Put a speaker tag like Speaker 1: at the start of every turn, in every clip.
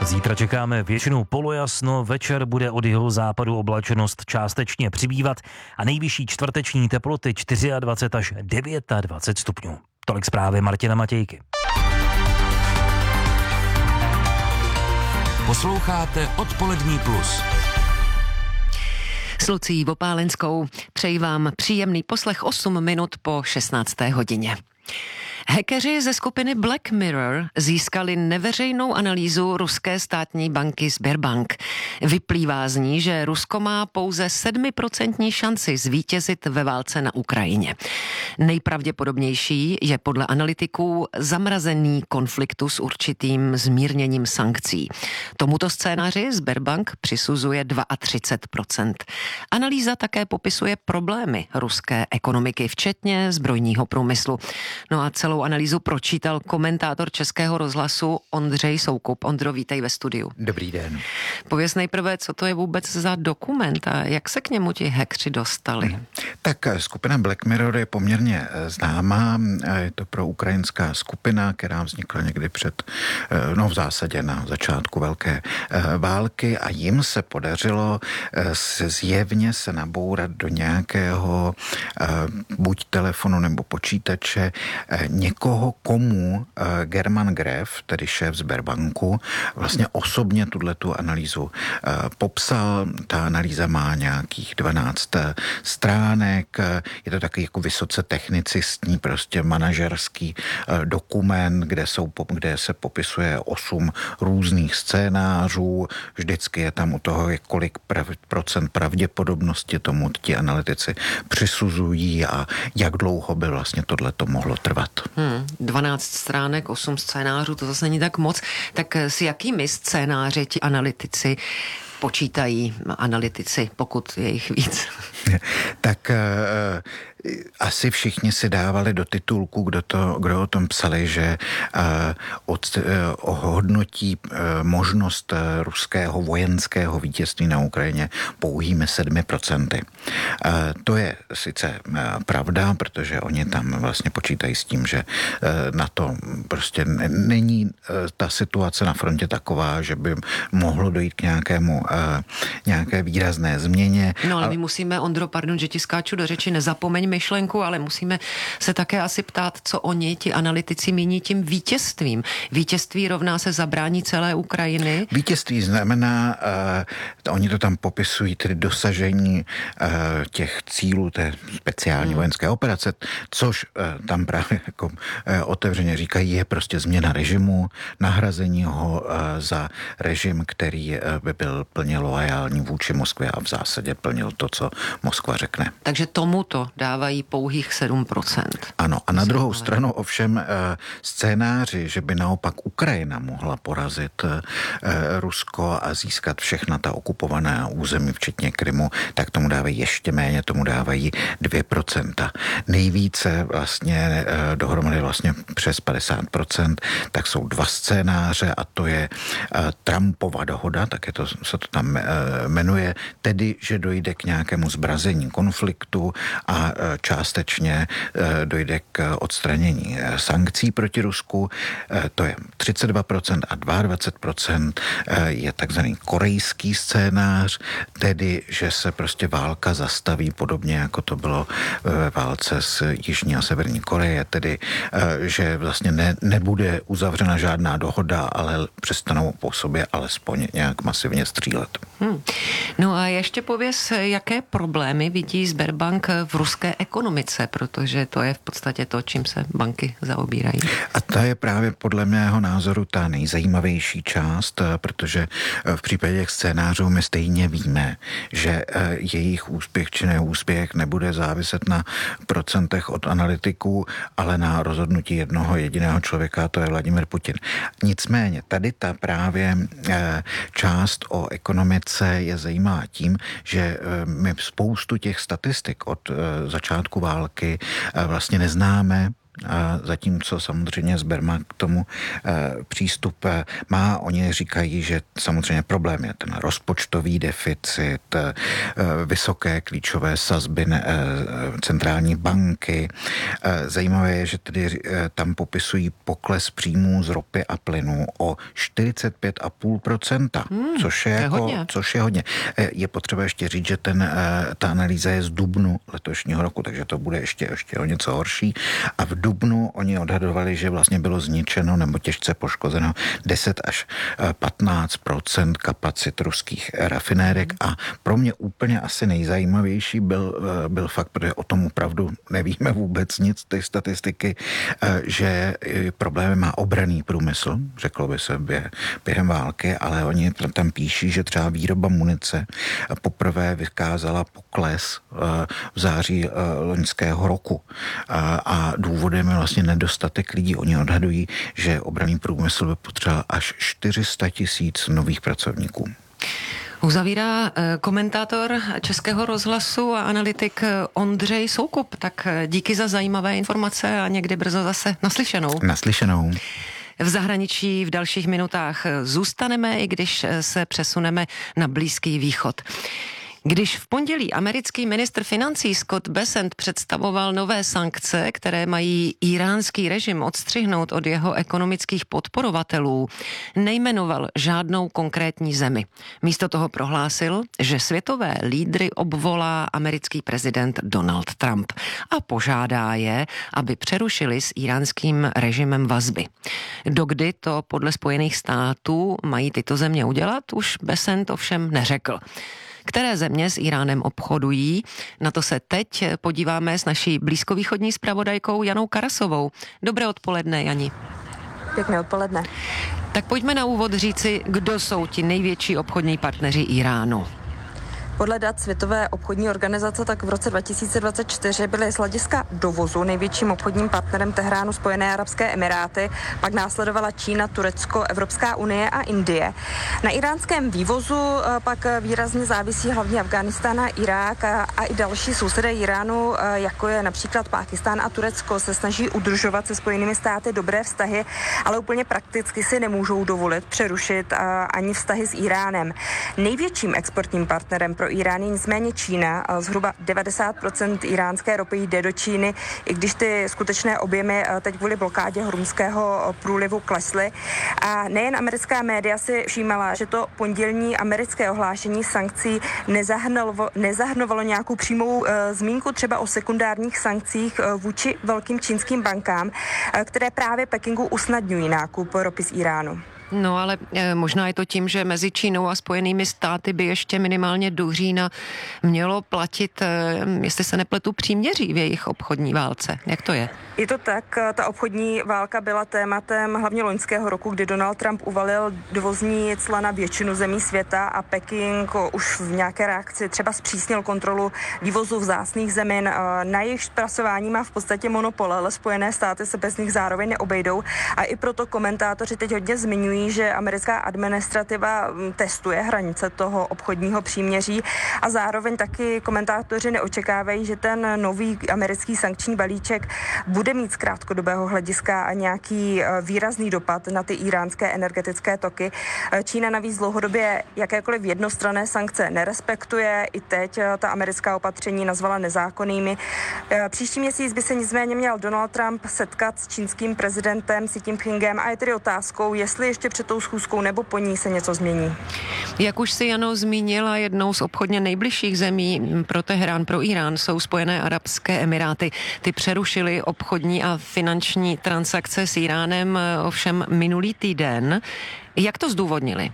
Speaker 1: Zítra čekáme většinou polojasno, večer bude od jihozápadu oblačenost částečně přibývat a nejvyšší čtvrteční teploty 24 až 29 stupňů. Tolik zprávy Martina Matějky.
Speaker 2: Posloucháte Odpolední plus.
Speaker 3: S Lucí Vopálenskou přeji vám příjemný poslech 8 minut po 16. hodině. Hackeři ze skupiny Black Mirror získali neveřejnou analýzu ruské státní banky Sberbank. Vyplývá z ní, že Rusko má pouze 7% šanci zvítězit ve válce na Ukrajině. Nejpravděpodobnější je podle analytiků zamrazený konfliktu s určitým zmírněním sankcí. Tomuto scénáři Sberbank přisuzuje 32%. Analýza také popisuje problémy ruské ekonomiky, včetně zbrojního průmyslu. No a celou analýzu pročítal komentátor Českého rozhlasu Ondřej Soukup. Ondro, vítej ve studiu.
Speaker 4: Dobrý den.
Speaker 3: Pověz nejprve, co to je vůbec za dokument a jak se k němu ti hackři dostali?
Speaker 4: Tak skupina Black Mirror je poměrně známá. Je to pro-ukrajinská skupina, která vznikla někdy v zásadě na začátku velké války a jim se podařilo zjevně se nabourat do nějakého buď telefonu nebo počítače někoho, komu German Gref, tedy šéf Sberbanku, vlastně osobně tuhletu analýzu popsal. Ta analýza má nějakých 12 stránek. Je to takový jako vysoce technicistní, prostě manažerský dokument, kde se popisuje 8 různých scénářů. Vždycky je tam u toho, kolik procent pravděpodobnosti tomu ti analytici přisuzují a jak dlouho by vlastně tohleto mohlo trvat.
Speaker 3: 12 stránek, 8 scénářů, to zase není tak moc. Tak s jakými scénáři ti analytici počítají, pokud je jich víc?
Speaker 4: Tak asi všichni si dávali do titulku, kdo o tom psali, že hodnotí možnost ruského vojenského vítězství na Ukrajině pouhými 7%. To je sice pravda, protože oni tam vlastně počítají s tím, že na to prostě není ta situace na frontě taková, že by mohlo dojít k nějaké výrazné změně.
Speaker 3: No ale my musíme, Ondro, pardon, že ti skáču do řeči, nezapomeň myšlenku, ale musíme se také asi ptát, co oni, ti analytici, míní tím vítězstvím. Vítězství rovná se zabrání celé Ukrajiny?
Speaker 4: Vítězství znamená, oni to tam popisují, tedy dosažení těch cílů té speciální vojenské operace, což tam právě jako otevřeně říkají, je prostě změna režimu, nahrazení ho za režim, který by byl plně loajální vůči Moskvě a v zásadě plnil to, co Moskva řekne.
Speaker 3: Takže tomuto dávají pouhých 7%.
Speaker 4: Ano, a na druhou stranu ovšem scénáři, že by naopak Ukrajina mohla porazit Rusko a získat všechna ta okupovaná území, včetně Krymu, tak tomu dávají ještě méně, tomu dávají 2%. Nejvíce vlastně dohromady vlastně přes 50%, tak jsou 2 scénáře a to je Trumpova dohoda, tak se to tam jmenuje, tedy, že dojde k nějakému zmrazení konfliktu a částečně dojde k odstranění sankcí proti Rusku. To je 32% a 22% je takzvaný korejský scénář, tedy, že se prostě válka zastaví podobně, jako to bylo ve válce s Jižní a Severní Koreje, tedy, že vlastně nebude uzavřena žádná dohoda, ale přestanou po sobě alespoň nějak masivně střílet.
Speaker 3: No a ještě pověz, jaké problémy vidí Sberbank v ruské ekonomice, protože to je v podstatě to, čím se banky zaobírají.
Speaker 4: A to je právě podle mého názoru ta nejzajímavější část, protože v případě těch scénářů my stejně víme, že jejich úspěch či neúspěch nebude záviset na procentech od analytiků, ale na rozhodnutí jednoho jediného člověka, to je Vladimir Putin. Nicméně tady ta právě část o ekonomice je zajímavá tím, že my spoustu těch statistik od začátku války vlastně neznáme, zatímco samozřejmě Sberma k tomu přístup má. Oni říkají, že samozřejmě problém je ten rozpočtový deficit, vysoké klíčové sazby centrální banky. Zajímavé je, že tedy tam popisují pokles příjmů z ropy a plynu o 45,5%, což je hodně. Je potřeba ještě říct, že ta analýza je z dubnu letošního roku, takže to bude ještě o něco horší. A v dubnu oni odhadovali, že vlastně bylo zničeno nebo těžce poškozeno 10 až 15% kapacit ruských rafinérek a pro mě úplně asi nejzajímavější byl fakt, protože o tom opravdu nevíme vůbec nic, ty statistiky, že problémy má obranný průmysl, řeklo by se během války, ale oni tam píší, že třeba výroba munice poprvé vykázala pokles v září loňského roku. A důvodem je vlastně nedostatek lidí. Oni odhadují, že obranný průmysl by potřeboval až 400 000 nových pracovníků.
Speaker 3: Uzavírá komentátor Českého rozhlasu a analytik Ondřej Soukup. Tak díky za zajímavé informace a někdy brzo zase naslyšenou.
Speaker 4: Naslyšenou.
Speaker 3: V zahraničí v dalších minutách zůstaneme, i když se přesuneme na Blízký východ. Když v pondělí americký ministr financí Scott Bessent představoval nové sankce, které mají íránský režim odstřihnout od jeho ekonomických podporovatelů, nejmenoval žádnou konkrétní zemi. Místo toho prohlásil, že světové lídry obvolá americký prezident Donald Trump a požádá je, aby přerušili s íránským režimem vazby. Dokdy to podle Spojených států mají tyto země udělat, už Bessent ovšem neřekl. Které země s Iránem obchodují? Na to se teď podíváme s naší blízkovýchodní zpravodajkou Janou Karasovou. Dobré odpoledne, Jani.
Speaker 5: Pěkné odpoledne.
Speaker 3: Tak pojďme na úvod říci, kdo jsou ti největší obchodní partneři Iránu.
Speaker 5: Podle dat Světové obchodní organizace tak v roce 2024 byly z hlediska dovozu největším obchodním partnerem Tehránu Spojené arabské emiráty, pak následovala Čína, Turecko, Evropská unie a Indie. Na iránském vývozu pak výrazně závisí hlavně Afghánistán a Irák a i další sousedé Iránu, jako je například Pákistán a Turecko, se snaží udržovat se Spojenými státy dobré vztahy, ale úplně prakticky si nemůžou dovolit přerušit ani vztahy s Iránem. Největším exportním partnerem pro Irán je nicméně Čína. Zhruba 90% iránské ropy jde do Číny, i když ty skutečné objemy teď kvůli blokádě Hormuzského průlivu klesly. A nejen americká média si všímala, že to pondělní americké ohlášení sankcí nezahrnovalo nějakou přímou zmínku třeba o sekundárních sankcích vůči velkým čínským bankám, které právě Pekingu usnadňují nákup ropy z Iránu.
Speaker 3: No ale možná je to tím, že mezi Čínou a Spojenými státy by ještě minimálně do října mělo platit, jestli se nepletu, příměří v jejich obchodní válce. Jak to je?
Speaker 5: Je to tak, ta obchodní válka byla tématem hlavně loňského roku, kdy Donald Trump uvalil dovozní cla na většinu zemí světa a Peking už v nějaké reakci třeba zpřísnil kontrolu vývozu vzácných zemin. Na jejich zpracování má v podstatě monopol, ale Spojené státy se bez nich zároveň neobejdou a i proto komentátoři teď hodně zmiňují, že americká administrativa testuje hranice toho obchodního příměří a zároveň taky komentátoři neočekávají, že ten nový americký sankční balíček bude mít z krátkodobého hlediska a nějaký výrazný dopad na ty iránské energetické toky. Čína navíc dlouhodobě jakékoliv jednostranné sankce nerespektuje. I teď ta americká opatření nazvala nezákonnými. Příští měsíc by se nicméně měl Donald Trump setkat s čínským prezidentem Xi Jinpingem a je tedy otázkou, jestli ještě před tou schůzkou nebo po ní se něco změní.
Speaker 3: Jak už si Jano zmínila, jednou z obchodně nejbližších zemí pro Teherán, pro Irán jsou Spojené arabské emiráty. Ty přerušily obchodní a finanční transakce s Iránem ovšem minulý týden. Jak to zdůvodnili?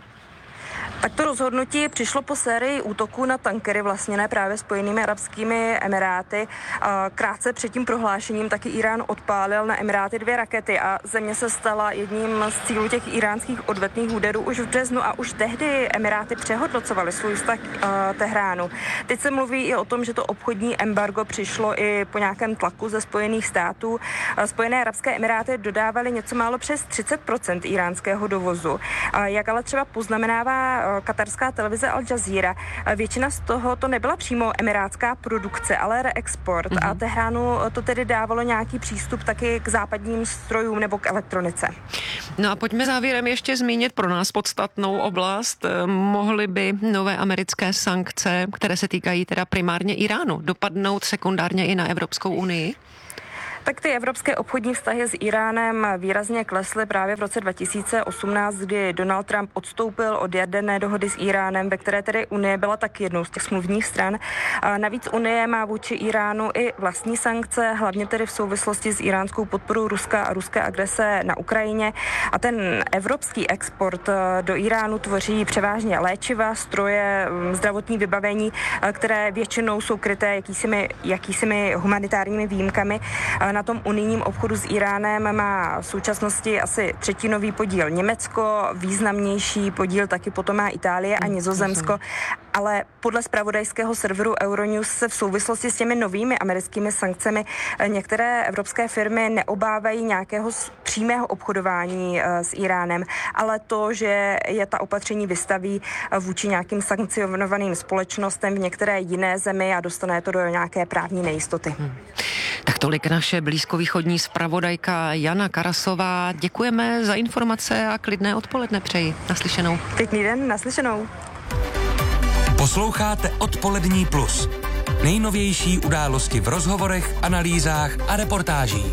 Speaker 5: Tak to rozhodnutí přišlo po sérii útoků na tankery vlastněné právě Spojenými arabskými emiráty. Krátce před tím prohlášením taky Irán odpálil na Emiráty 2 rakety a země se stala jedním z cílů těch iránských odvetných úderů už v březnu a už tehdy Emiráty přehodnocovaly svůj vztah Tehránu. Teď se mluví i o tom, že to obchodní embargo přišlo i po nějakém tlaku ze Spojených států. Spojené arabské emiráty dodávaly něco málo přes 30% iránského dovozu. Jak ale třeba poznamenává katarská televize Al Jazeera. Většina z toho to nebyla přímo emirátská produkce, ale reexport. A Tehránu to tedy dávalo nějaký přístup taky k západním strojům nebo k elektronice.
Speaker 3: No a pojďme závěrem ještě zmínit pro nás podstatnou oblast. Mohly by nové americké sankce, které se týkají teda primárně Iránu, dopadnout sekundárně i na Evropskou unii?
Speaker 5: Tak ty evropské obchodní vztahy s Iránem výrazně klesly právě v roce 2018, kdy Donald Trump odstoupil od jaderné dohody s Iránem, ve které tedy Unie byla tak jednou z těch smluvních stran. A navíc Unie má vůči Iránu i vlastní sankce, hlavně tedy v souvislosti s iránskou podporou Ruska a ruské agrese na Ukrajině. A ten evropský export do Iránu tvoří převážně léčiva, stroje, zdravotní vybavení, které většinou jsou kryté jakýsimi humanitárními výjimkami. Na tom unijním obchodu s Iránem má v současnosti asi třetinový podíl Německo, významnější podíl taky potom má Itálie a Nizozemsko, ale podle zpravodajského serveru Euronews se v souvislosti s těmi novými americkými sankcemi některé evropské firmy neobávají nějakého přímého obchodování s Iránem, ale to, že je ta opatření vystaví vůči nějakým sankcionovaným společnostem v některé jiné zemi a dostane to do nějaké právní nejistoty.
Speaker 3: Tak tolik naše blízkovýchodní zpravodajka Jana Karasová. Děkujeme za informace a klidné odpoledne přeji. Naslyšenou.
Speaker 5: Pěkný den, naslyšenou.
Speaker 2: Posloucháte Odpolední plus. Nejnovější události v rozhovorech, analýzách a reportážích.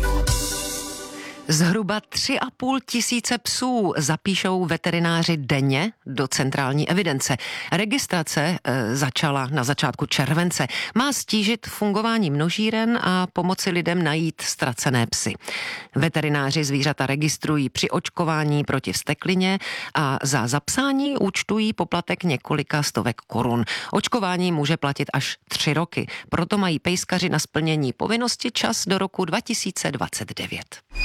Speaker 3: Zhruba 3,5 tisíce psů zapíšou veterináři denně do centrální evidence. Registrace začala na začátku července. Má ztížit fungování množíren a pomoci lidem najít ztracené psy. Veterináři zvířata registrují při očkování proti vzteklině a za zapsání účtují poplatek několika stovek korun. Očkování může platit až 3 roky. Proto mají pejskaři na splnění povinnosti čas do roku 2029.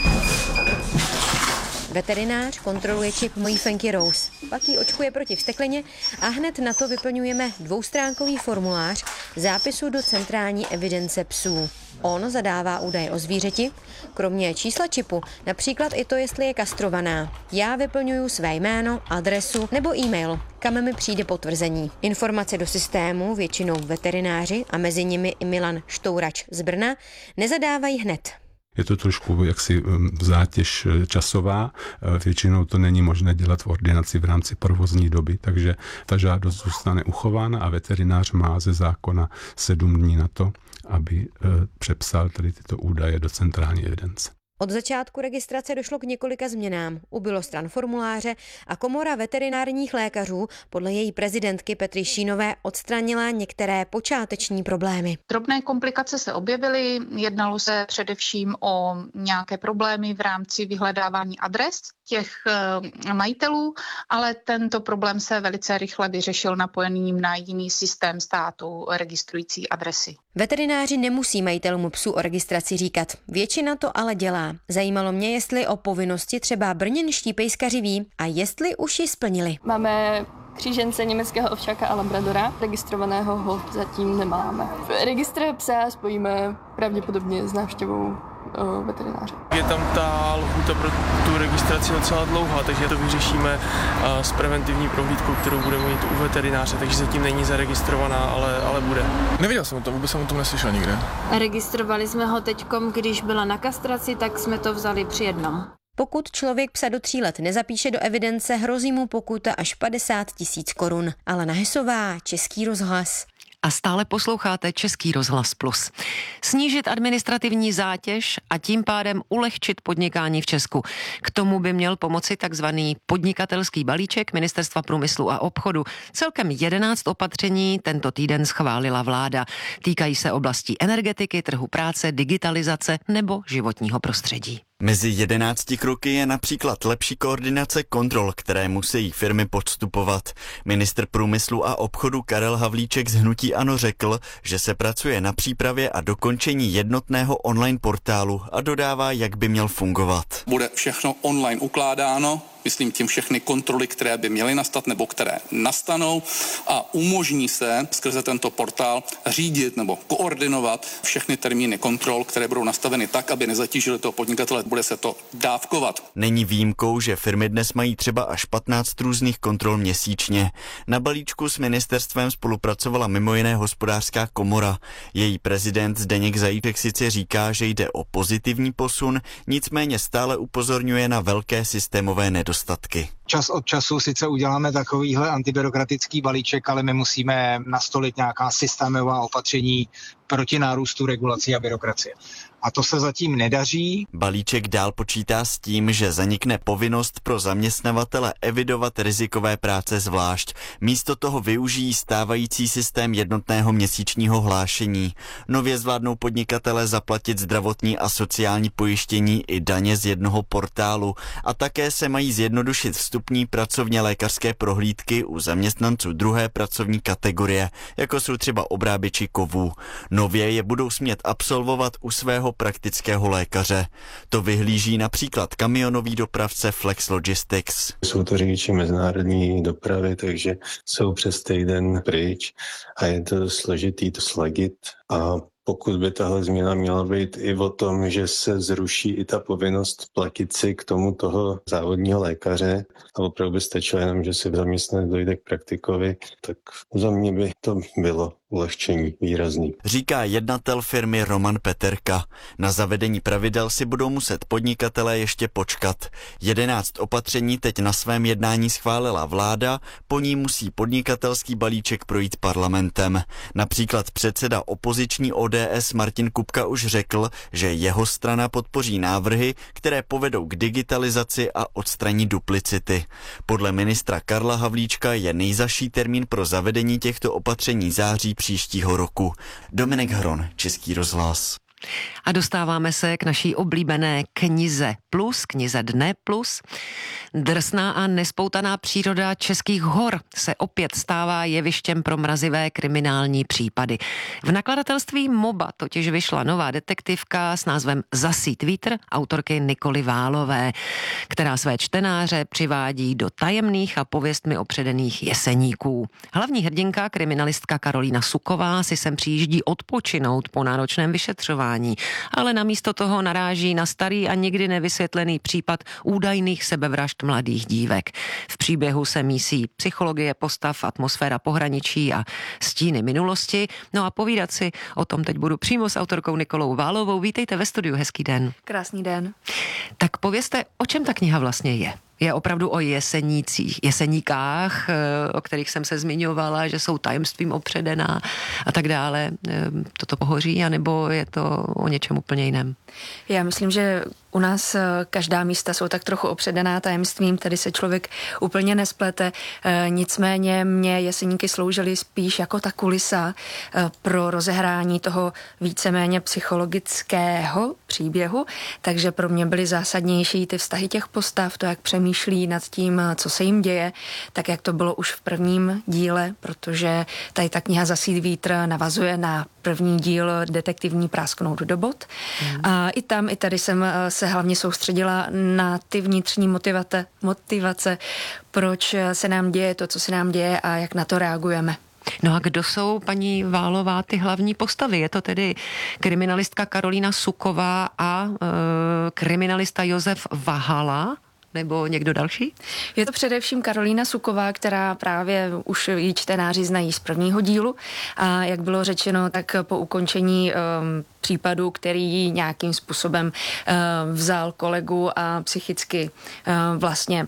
Speaker 6: Veterinář kontroluje čip mojí Fenky Rose, pak ji očkuje proti vzteklině a hned na to vyplňujeme 2stránkový formulář zápisu do centrální evidence psů. On zadává údaje o zvířeti, kromě čísla čipu, například i to, jestli je kastrovaná. Já vyplňuju své jméno, adresu nebo e-mail, kam mi přijde potvrzení. Informace do systému většinou veterináři a mezi nimi i Milan Štourač z Brna nezadávají hned.
Speaker 7: Je to trošku jaksi zátěž časová, většinou to není možné dělat v ordinaci v rámci provozní doby, takže ta žádost zůstane uchována a veterinář má ze zákona 7 dní na to, aby přepsal tady tyto údaje do centrální evidence.
Speaker 6: Od začátku registrace došlo k několika změnám. Ubylo stran formuláře a komora veterinárních lékařů podle její prezidentky Petry Šínové odstranila některé počáteční problémy.
Speaker 8: Drobné komplikace se objevily, jednalo se především o nějaké problémy v rámci vyhledávání adres těch majitelů, ale tento problém se velice rychle vyřešil napojením na jiný systém státu registrující adresy.
Speaker 6: Veterináři nemusí majitelům psů o registraci říkat, většina to ale dělá. Zajímalo mě, jestli o povinnosti třeba brněnští pejskaři ví a jestli už ji splnili.
Speaker 9: Máme křížence německého ovčáka a labradora, registrovaného ho zatím nemáme. Registr psa spojíme pravděpodobně s návštěvou veterináře.
Speaker 10: Je tam ta lhůta pro tu registraci docela dlouhá, takže to vyřešíme s preventivní prohlídkou, kterou budeme mít u veterináře, takže zatím není zaregistrovaná, ale bude. Nevěděl jsem o tom, vůbec jsem o tom neslyšel nikde.
Speaker 11: Registrovali jsme ho teďkom, když byla na kastraci, tak jsme to vzali při jednom.
Speaker 6: Pokud člověk psa do 3 let nezapíše do evidence, hrozí mu pokuta až 50 000 korun. Alena Hesová, Český rozhlas.
Speaker 3: A stále posloucháte Český rozhlas Plus. Snížit administrativní zátěž a tím pádem ulehčit podnikání v Česku. K tomu by měl pomoci takzvaný podnikatelský balíček Ministerstva průmyslu a obchodu. Celkem 11 opatření tento týden schválila vláda. Týkají se oblastí energetiky, trhu práce, digitalizace nebo životního prostředí.
Speaker 12: Mezi 11 kroky je například lepší koordinace kontrol, které musí firmy podstupovat. Ministr průmyslu a obchodu Karel Havlíček z hnutí ANO řekl, že se pracuje na přípravě a dokončení jednotného online portálu a dodává, jak by měl fungovat.
Speaker 13: Bude všechno online ukládáno, myslím tím všechny kontroly, které by měly nastat nebo které nastanou, a umožní se skrze tento portál řídit nebo koordinovat všechny termíny kontrol, které budou nastaveny tak, aby nezatížily toho podnikatele, bude se to dávkovat.
Speaker 12: Není výjimkou, že firmy dnes mají třeba až 15 různých kontrol měsíčně. Na balíčku s ministerstvem spolupracovala mimo jiné Hospodářská komora. Její prezident Zdeněk Zajíček sice říká, že jde o pozitivní posun, nicméně stále upozorňuje na velké systémové nedostatky.
Speaker 14: Čas od času sice uděláme takovýhle antibyrokratický balíček, ale my musíme nastolit nějaká systémová opatření proti nárůstu regulací a byrokracie. A to se zatím nedaří.
Speaker 12: Balíček dál počítá s tím, že zanikne povinnost pro zaměstnavatele evidovat rizikové práce zvlášť. Místo toho využijí stávající systém jednotného měsíčního hlášení. Nově zvládnou podnikatele zaplatit zdravotní a sociální pojištění i daně z jednoho portálu a také se mají zjednodušit vstupní pracovně lékařské prohlídky u zaměstnanců druhé pracovní kategorie, jako jsou třeba obráběči kovů. Nově je budou smět absolvovat u svého praktického lékaře. To vyhlíží například kamionový dopravce Flex Logistics.
Speaker 15: Jsou to řidiči mezinárodní dopravy, takže jsou přes týden pryč a je to složitý to sladit. A pokud by tahle změna měla být i o tom, že se zruší i ta povinnost platit si k tomu toho závodního lékaře a opravdu by stačilo jenom, že si zaměstnanec dojde k praktikovi, tak za mě by to bylo ulehčení výrazný.
Speaker 12: Říká jednatel firmy Roman Peterka. Na zavedení pravidel si budou muset podnikatelé ještě počkat. 11 opatření teď na svém jednání schválila vláda, po ní musí podnikatelský balíček projít parlamentem. Například předseda opoziční ODS Martin Kupka už řekl, že jeho strana podpoří návrhy, které povedou k digitalizaci a odstraní duplicity. Podle ministra Karla Havlíčka je nejzazší termín pro zavedení těchto opatření září příštího roku. Dominik Hron, Český rozhlas.
Speaker 3: A dostáváme se k naší oblíbené knize Plus, knize Dne Plus. Drsná a nespoutaná příroda českých hor se opět stává jevištěm pro mrazivé kriminální případy. V nakladatelství MOBA totiž vyšla nová detektivka s názvem Zasít vítr autorky Nikoly Válové, která své čtenáře přivádí do tajemných a pověstmi opředených jeseníků. Hlavní hrdinka, kriminalistka Karolína Suková, si sem přijíždí odpočinout po náročném vyšetřování, ale namísto toho naráží na starý a nikdy nevysvětlený případ údajných sebevražd mladých dívek. V příběhu se mísí psychologie postav, atmosféra pohraničí a stíny minulosti. No a povídat si o tom teď budu přímo s autorkou Nikolou Válovou. Vítejte ve studiu, hezký den.
Speaker 16: Krásný den.
Speaker 3: Tak povězte, o čem ta kniha vlastně je? Je opravdu o jeseníkách, o kterých jsem se zmiňovala, že jsou tajemstvím opředená a tak dále. Toto pohoří, anebo je to o něčem úplně jiném?
Speaker 16: Já myslím, že u nás každá místa jsou tak trochu opředená tajemstvím, tedy se člověk úplně nesplete. Nicméně mě jeseníky sloužily spíš jako ta kulisa pro rozehrání toho víceméně psychologického příběhu, takže pro mě byly zásadnější ty vztahy těch postav, to, jak přemýšlí nad tím, co se jim děje, tak jak to bylo už v prvním díle, protože tady ta kniha Zasít vítr navazuje na první díl Detektivní prásknout do bot. A i tam, i tady jsem se hlavně soustředila na ty vnitřní motivace, proč se nám děje to, co se nám děje a jak na to reagujeme.
Speaker 3: No a kdo jsou, paní Válová, ty hlavní postavy? Je to tedy kriminalistka Karolína Suková a kriminalista Josef Vahala? Nebo někdo další?
Speaker 16: Je to především Karolína Suková, která právě už jí čtenáři znají z prvního dílu. A jak bylo řečeno, tak po ukončení případu, který jí nějakým způsobem vzal kolegu a psychicky vlastně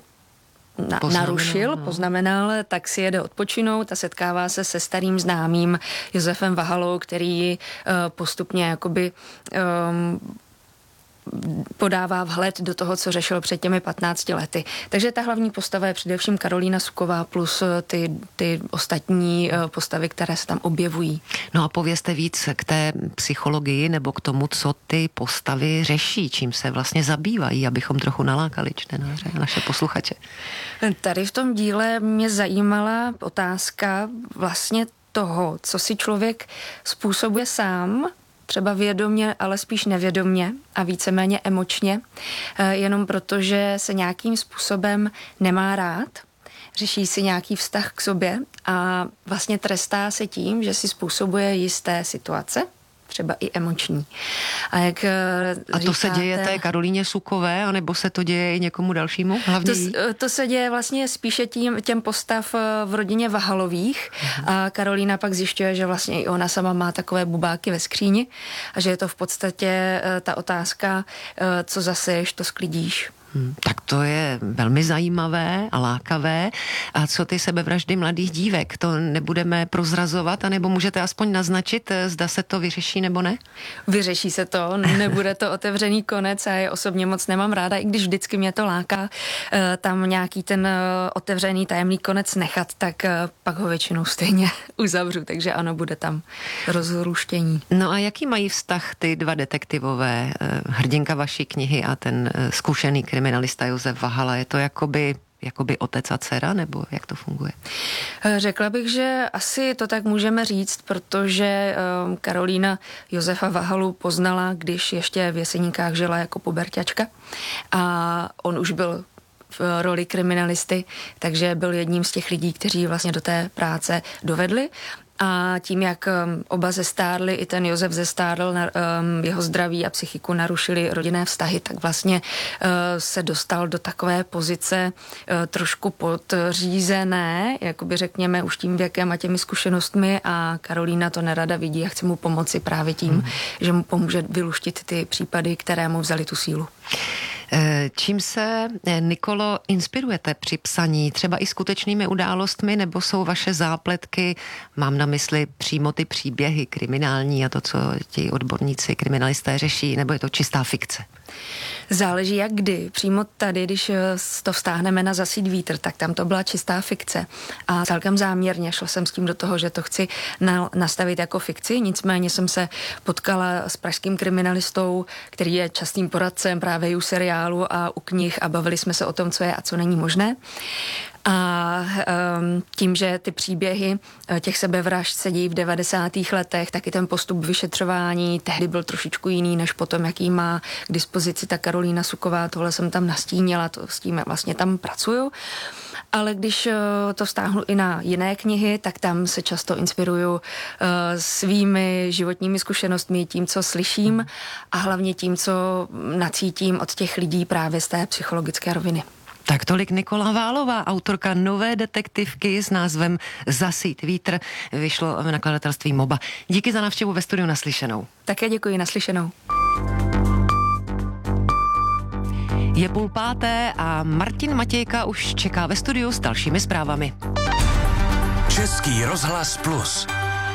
Speaker 16: poznamenal, tak si jede odpočinout a setkává se se starým známým Josefem Vahalou, který postupně jakoby podává vhled do toho, co řešil před těmi 15 lety. Takže ta hlavní postava je především Karolína Suková plus ty ostatní postavy, které se tam objevují.
Speaker 3: No a povězte víc k té psychologii nebo k tomu, co ty postavy řeší, čím se vlastně zabývají, abychom trochu nalákali čtenáře a naše posluchače.
Speaker 16: Tady v tom díle mě zajímala otázka vlastně toho, co si člověk způsobuje sám třeba vědomě, ale spíš nevědomě a víceméně emočně, jenom protože se nějakým způsobem nemá rád, řeší si nějaký vztah k sobě a vlastně trestá se tím, že si způsobuje jisté situace, třeba i emoční. A jak
Speaker 3: A to se děje té Karolíně Sukové, anebo se to děje i někomu dalšímu? Hlavně
Speaker 16: to se děje vlastně spíše těm postav v rodině Vahalových. A Karolína pak zjišťuje, že vlastně i ona sama má takové bubáky ve skříni a že je to v podstatě ta otázka, co zaseješ, to sklidíš.
Speaker 3: Tak to je velmi zajímavé a lákavé. A co ty sebevraždy mladých dívek? To nebudeme prozrazovat, anebo můžete aspoň naznačit, zda se to vyřeší nebo ne?
Speaker 16: Vyřeší se to, nebude to otevřený konec a já je osobně moc nemám ráda, i když vždycky mě to láká tam nějaký ten otevřený tajemný konec nechat, tak pak ho většinou stejně uzavřu, takže ano, bude tam rozruštění.
Speaker 3: No a jaký mají vztah ty dva detektivové, hrdinka vaší knihy a ten zkušený kriminalista Josef Vahala? Je to jakoby otec a dcera, nebo jak to funguje?
Speaker 16: Řekla bych, že asi to tak můžeme říct, protože Karolína Josefa Vahalu poznala, když ještě v Jeseníkách žila jako puberťačka a on už byl v roli kriminalisty, takže byl jedním z těch lidí, kteří vlastně do té práce dovedli. A tím, jak oba zestárli, i ten Josef zestárl, jeho zdraví a psychiku narušili rodinné vztahy, tak vlastně se dostal do takové pozice trošku podřízené, jakoby řekněme už tím věkem a těmi zkušenostmi a Karolína to nerada vidí a chce mu pomoci právě tím, že mu pomůže vyluštit ty případy, které mu vzali tu sílu.
Speaker 3: Čím se, Nikolo, inspirujete při psaní? Třeba i skutečnými událostmi, nebo jsou vaše zápletky, mám na mysli přímo ty příběhy kriminální a to, co ti odborníci kriminalisté řeší, nebo je to čistá fikce?
Speaker 16: Záleží jak kdy. Přímo tady, když to vztáhneme na Zasít vítr, tak tam to byla čistá fikce. A celkem záměrně šla jsem s tím do toho, že to chci nastavit jako fikci. Nicméně jsem se potkala s pražským kriminalistou, který je častým poradcem právě i u seriálu a u knih a bavili jsme se o tom, co je a co není možné. A tím, že ty příběhy těch sebevražd se dějí v 90. letech, tak i ten postup vyšetřování tehdy byl trošičku jiný, než potom, jaký má k dispozici ta Karolína Suková. Tohle jsem tam nastínila, s tím vlastně tam pracuju. Ale když to vztáhnu i na jiné knihy, tak tam se často inspiruju svými životními zkušenostmi, tím, co slyším a hlavně tím, co nacítím od těch lidí právě z té psychologické roviny.
Speaker 3: Tak tolik Nikola Válová, autorka nové detektivky s názvem Zasít vítr, vyšlo v nakladatelství Moba. Díky za návštěvu ve studiu, naslyšenou.
Speaker 16: Také děkuji, naslyšenou.
Speaker 3: Je 4:30 a Martin Matějka už čeká ve studiu s dalšími zprávami.
Speaker 2: Český rozhlas Plus.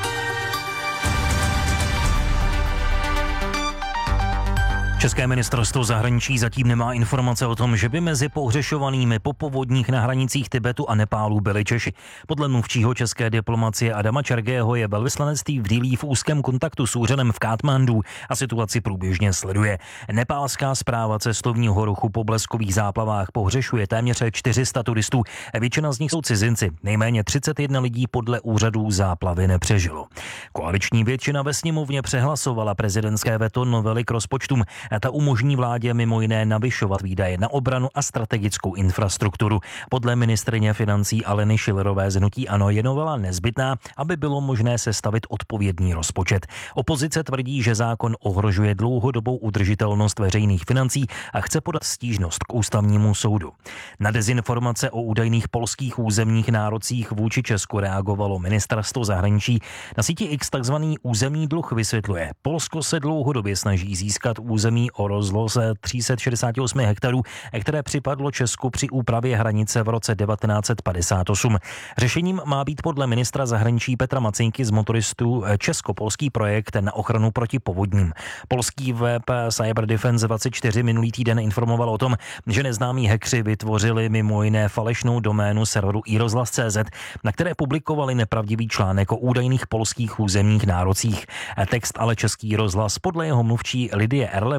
Speaker 1: České ministerstvo zahraničí zatím nemá informace o tom, že by mezi pohřešovanými po povodních na hranicích Tibetu a Nepálu byli Češi. Podle mluvčího české diplomacie Adama Čergého je velvyslanectví v Dillí v úzkém kontaktu s úřadem v Katmandu a situaci průběžně sleduje. Nepálská správa cestovního ruchu po bleskových záplavách pohřešuje téměř 400 turistů. Většina z nich jsou cizinci. Nejméně 31 lidí podle úřadů záplavy nepřežilo. Koaliční většina ve sněmovně přehlasovala prezidentské veto novely k rozpočtům. Ta umožní vládě mimo jiné navyšovat výdaje na obranu a strategickou infrastrukturu. Podle ministryně financí Aleny Schillerové z hnutí ANO je novela nezbytná, aby bylo možné sestavit odpovědný rozpočet. Opozice tvrdí, že zákon ohrožuje dlouhodobou udržitelnost veřejných financí a chce podat stížnost k ústavnímu soudu. Na dezinformace o údajných polských územních nárocích vůči Česku reagovalo ministerstvo zahraničí. Na síti X takzvaný územní dluh vysvětluje. Polsko se dlouhodobě snaží získat území o rozloze 368 hektarů, které připadlo Česku při úpravě hranice v roce 1958. Řešením má být podle ministra zahraničí Petra Macejnky z Motoristů česko-polský projekt na ochranu proti povodním. Polský web Cyber Defense 24 minulý týden informoval o tom, že neznámí hackři vytvořili mimo jiné falešnou doménu serveru iRozhlas.cz, na které publikovali nepravdivý článek o údajných polských územních nárocích. Text ale Český rozhlas podle jeho mluvčí Lidie Erleba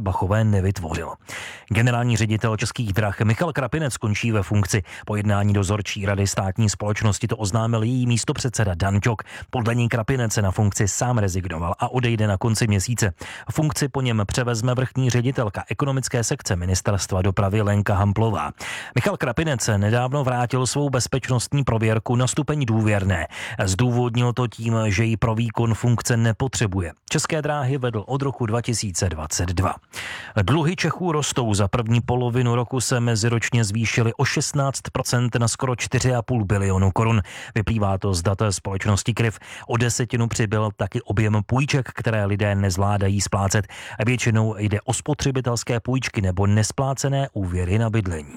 Speaker 1: Šarbachové nevytvořil. Generální ředitel Českých drah Michal Krapinec končí ve funkci. Po jednání dozorčí rady státní společnosti to oznámil její místopředseda Dan Ťok. Podle ní Krapinec se na funkci sám rezignoval a odejde na konci měsíce. Funkci po něm převezme vrchní ředitelka ekonomické sekce Ministerstva dopravy Lenka Hamplová. Michal Krapinec nedávno vrátil svou bezpečnostní prověrku na stupeň důvěrné. Zdůvodnil to tím, že ji pro výkon funkce nepotřebuje. České dráhy vedl od roku 2022. Dluhy Čechů rostou. Za první polovinu roku se meziročně zvýšily o 16% na skoro 4,5 bilionu korun. Vyplývá to z dat společnosti Kryv. O 10% přibyl taky objem půjček, které lidé nezvládají splácet. Většinou jde o spotřebitelské půjčky nebo nesplácené úvěry na bydlení.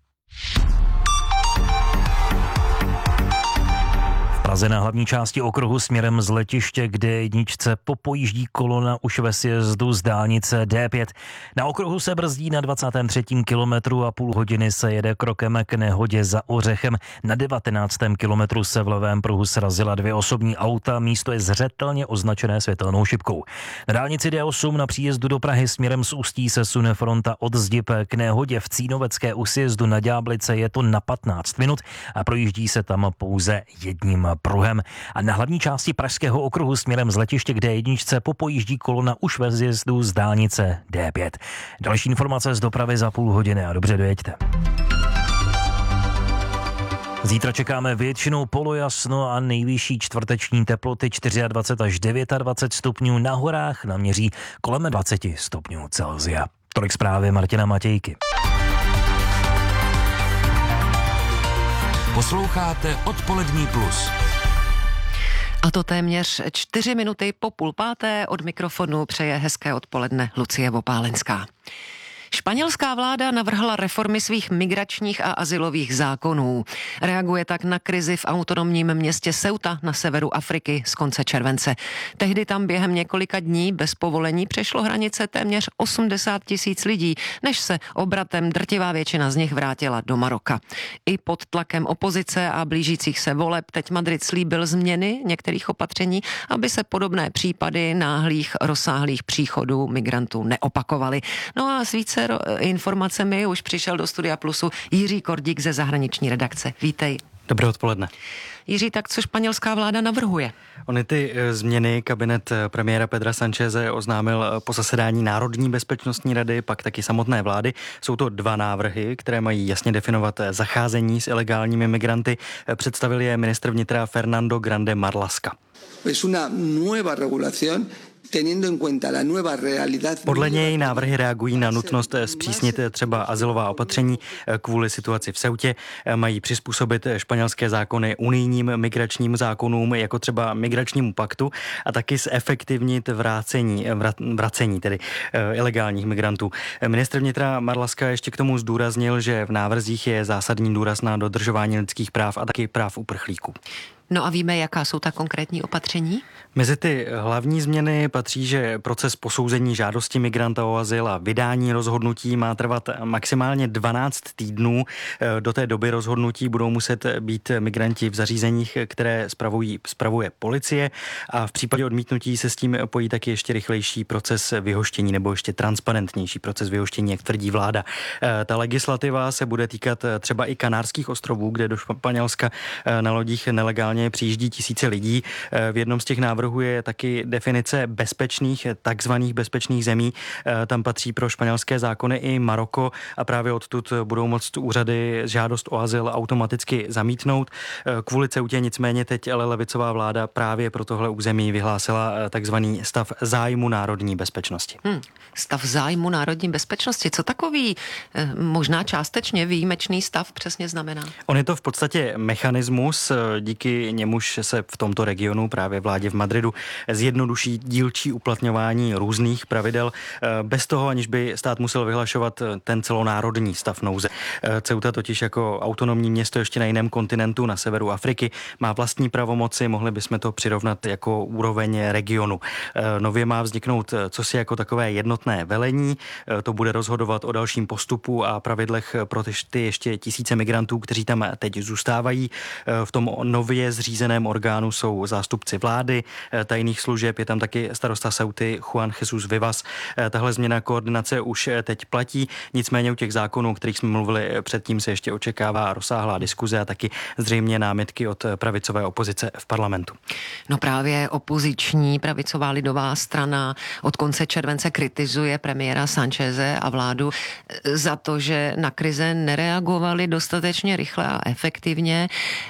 Speaker 1: V Praze na hlavní části okruhu směrem z letiště, kde jedničce popojíždí kolona už ve sjezdu z dálnice D5. Na okruhu se brzdí na 23. kilometru a půl hodiny se jede krokem k nehodě za Ořechem. Na 19. kilometru se v levém pruhu srazila 2 osobní auta, místo je zřetelně označené světelnou šipkou. Na dálnici D8 na příjezdu do Prahy směrem z Ústí se sune fronta od Zdib k nehodě v Cínovecké u sjezdu na Ďáblice, je to na 15 minut a projíždí se tam pouze jedním pruhem. A na hlavní části pražského okruhu směrem z letiště k D1 popojíždí kolona už ve sjezdu z dálnice D5. Další informace z dopravy za půl hodiny a dobře dojeďte. Zítra čekáme většinou polojasno a nejvyšší čtvrteční teploty 24 až 29 stupňů, na horách naměří kolem 20 stupňů Celsia. Tolik zprávy Martina Matějky.
Speaker 2: Posloucháte Odpolední plus.
Speaker 3: A to téměř 4 minuty po 4:30 od mikrofonu přeje hezké odpoledne Lucie Vopálenská. Španělská vláda navrhla reformy svých migračních a azylových zákonů. Reaguje tak na krizi v autonomním městě Ceuta na severu Afriky z konce července. Tehdy tam během několika dní bez povolení přešlo hranice téměř 80 000 lidí, než se obratem drtivá většina z nich vrátila do Maroka. I pod tlakem opozice a blížících se voleb teď Madrid slíbil změny některých opatření, aby se podobné případy náhlých, rozsáhlých příchodů migrantů neopakovaly. No a s více informacemi už přišel do Studia Plusu Jiří Kordík ze zahraniční redakce. Vítej.
Speaker 17: Dobré odpoledne.
Speaker 3: Jiří, tak co španělská vláda navrhuje?
Speaker 17: Ony ty změny kabinet premiéra Pedra Sancheze oznámil po zasedání Národní bezpečnostní rady, pak taky samotné vlády. Jsou to 2 návrhy, které mají jasně definovat zacházení s ilegálními migranty. Představil je ministr vnitra Fernando Grande Marlaska.
Speaker 18: Es una nueva regulación.
Speaker 17: Podle něj návrhy reagují na nutnost zpřísnit třeba azylová opatření kvůli situaci v Ceutě. Mají přizpůsobit španělské zákony unijním migračním zákonům, jako třeba migračnímu paktu, a taky zefektivnit vracení tedy ilegálních migrantů. Ministr vnitra Marlaska ještě k tomu zdůraznil, že v návrzích je zásadní důraz na dodržování lidských práv a taky práv uprchlíků.
Speaker 3: No a víme, jaká jsou ta konkrétní opatření?
Speaker 17: Mezi ty hlavní změny patří, že proces posouzení žádosti migranta o azyl a vydání rozhodnutí má trvat maximálně 12 týdnů. Do té doby rozhodnutí budou muset být migranti v zařízeních, které spravuje policie, a v případě odmítnutí se s tím pojí taky ještě rychlejší proces vyhoštění nebo ještě transparentnější proces vyhoštění, jak tvrdí vláda. Ta legislativa se bude týkat třeba i Kanárských ostrovů, kde do Španělska na lodích nelegálně přijíždí tisíce lidí. V jednom z těch návrhů je taky definice takzvaných bezpečných zemí. Tam patří pro španělské zákony i Maroko a právě odtud budou moct úřady žádost o azyl automaticky zamítnout. Kvůli Ceutě nicméně teď ale levicová vláda právě pro tohle území vyhlásila takzvaný stav zájmu národní bezpečnosti.
Speaker 3: Stav zájmu národní bezpečnosti. Co takový možná částečně výjimečný stav přesně znamená?
Speaker 17: On je to v podstatě mechanismus, díky němuž se v tomto regionu, právě vládě v Madridu, zjednoduší dílčí uplatňování různých pravidel, bez toho, aniž by stát musel vyhlašovat ten celonárodní stav nouze. Ceuta totiž jako autonomní město ještě na jiném kontinentu, na severu Afriky, má vlastní pravomoci, mohli bychom to přirovnat jako úroveň regionu. Nově má vzniknout cosi jako takové jednotné velení, to bude rozhodovat o dalším postupu a pravidlech pro ty ještě tisíce migrantů, kteří tam teď zůstávají. V tom nově ve zřízeném orgánu jsou zástupci vlády, tajných služeb, je tam taky starosta Ceuty Juan Jesus Vivas. Tahle změna koordinace už teď platí, nicméně u těch zákonů, o kterých jsme mluvili předtím, se ještě očekává rozsáhlá diskuze a taky zřejmě námitky od pravicové opozice v parlamentu.
Speaker 3: No právě opoziční pravicová lidová strana od konce července kritizuje premiéra Sancheze a vládu za to, že na krize nereagovali dostatečně rychle a efektivně.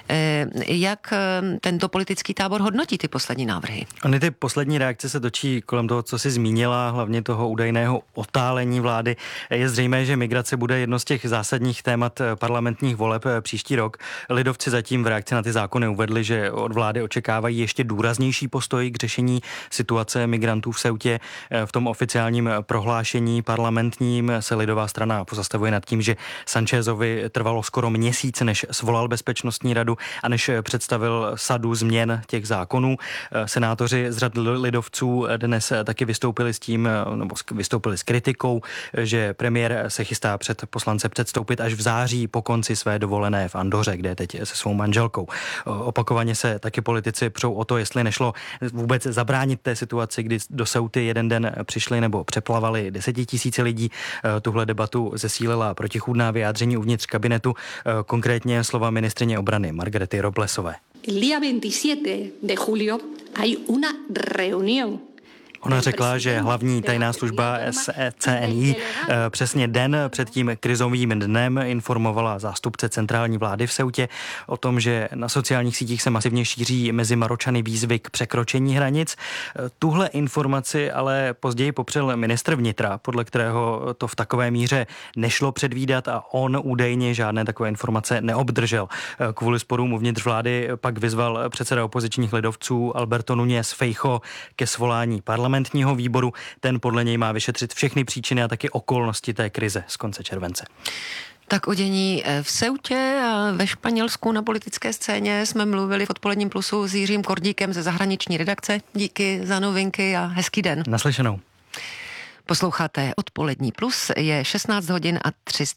Speaker 3: Jak tento politický tábor hodnotí ty poslední návrhy?
Speaker 17: Ony ty poslední reakce se točí kolem toho, co si zmínila, hlavně toho údajného otálení vlády. Je zřejmé, že migrace bude jedno z těch zásadních témat parlamentních voleb příští rok. Lidovci zatím v reakci na ty zákony uvedli, že od vlády očekávají ještě důraznější postoj k řešení situace migrantů v Ceutě. V tom oficiálním prohlášení parlamentním se lidová strana pozastavuje nad tím, že Sanchezovi trvalo skoro měsíc, než svolal bezpečnostní radu a než představil sadu změn těch zákonů. Senátoři z řad lidovců dnes taky vystoupili s tím, nebo vystoupili s kritikou, že premiér se chystá před poslance předstoupit až v září po konci své dovolené v Andoře, kde je teď se svou manželkou. Opakovaně se taky politici přou o to, jestli nešlo vůbec zabránit té situaci, kdy do Ceuty jeden den přišli nebo přeplavali 10 000 lidí. Tuhle debatu zesílila protichůdná vyjádření uvnitř kabinetu, konkrétně slova ministryně obrany Margarety Roblesové.
Speaker 19: El día 27 de julio hay una reunión.
Speaker 17: Ona řekla, že hlavní tajná služba CNI přesně den před tím krizovým dnem informovala zástupce centrální vlády v Ceutě o tom, že na sociálních sítích se masivně šíří mezi Maročany výzvy k překročení hranic. Tuhle informaci ale později popřel ministr vnitra, podle kterého to v takové míře nešlo předvídat a on údajně žádné takové informace neobdržel. Kvůli sporům uvnitř vlády pak vyzval předseda opozičních lidovců Alberto Núñez Feijóo ke svolání parlamentního výboru. Ten podle něj má vyšetřit všechny příčiny a taky okolnosti té krize z konce července.
Speaker 3: Tak o dění v Ceutě a ve Španělsku na politické scéně jsme mluvili v Odpoledním plusu s Jiřím Kordíkem ze zahraniční redakce. Díky za novinky a hezký den.
Speaker 17: Naslyšenou.
Speaker 3: Posloucháte Odpolední plus, je 16 hodin a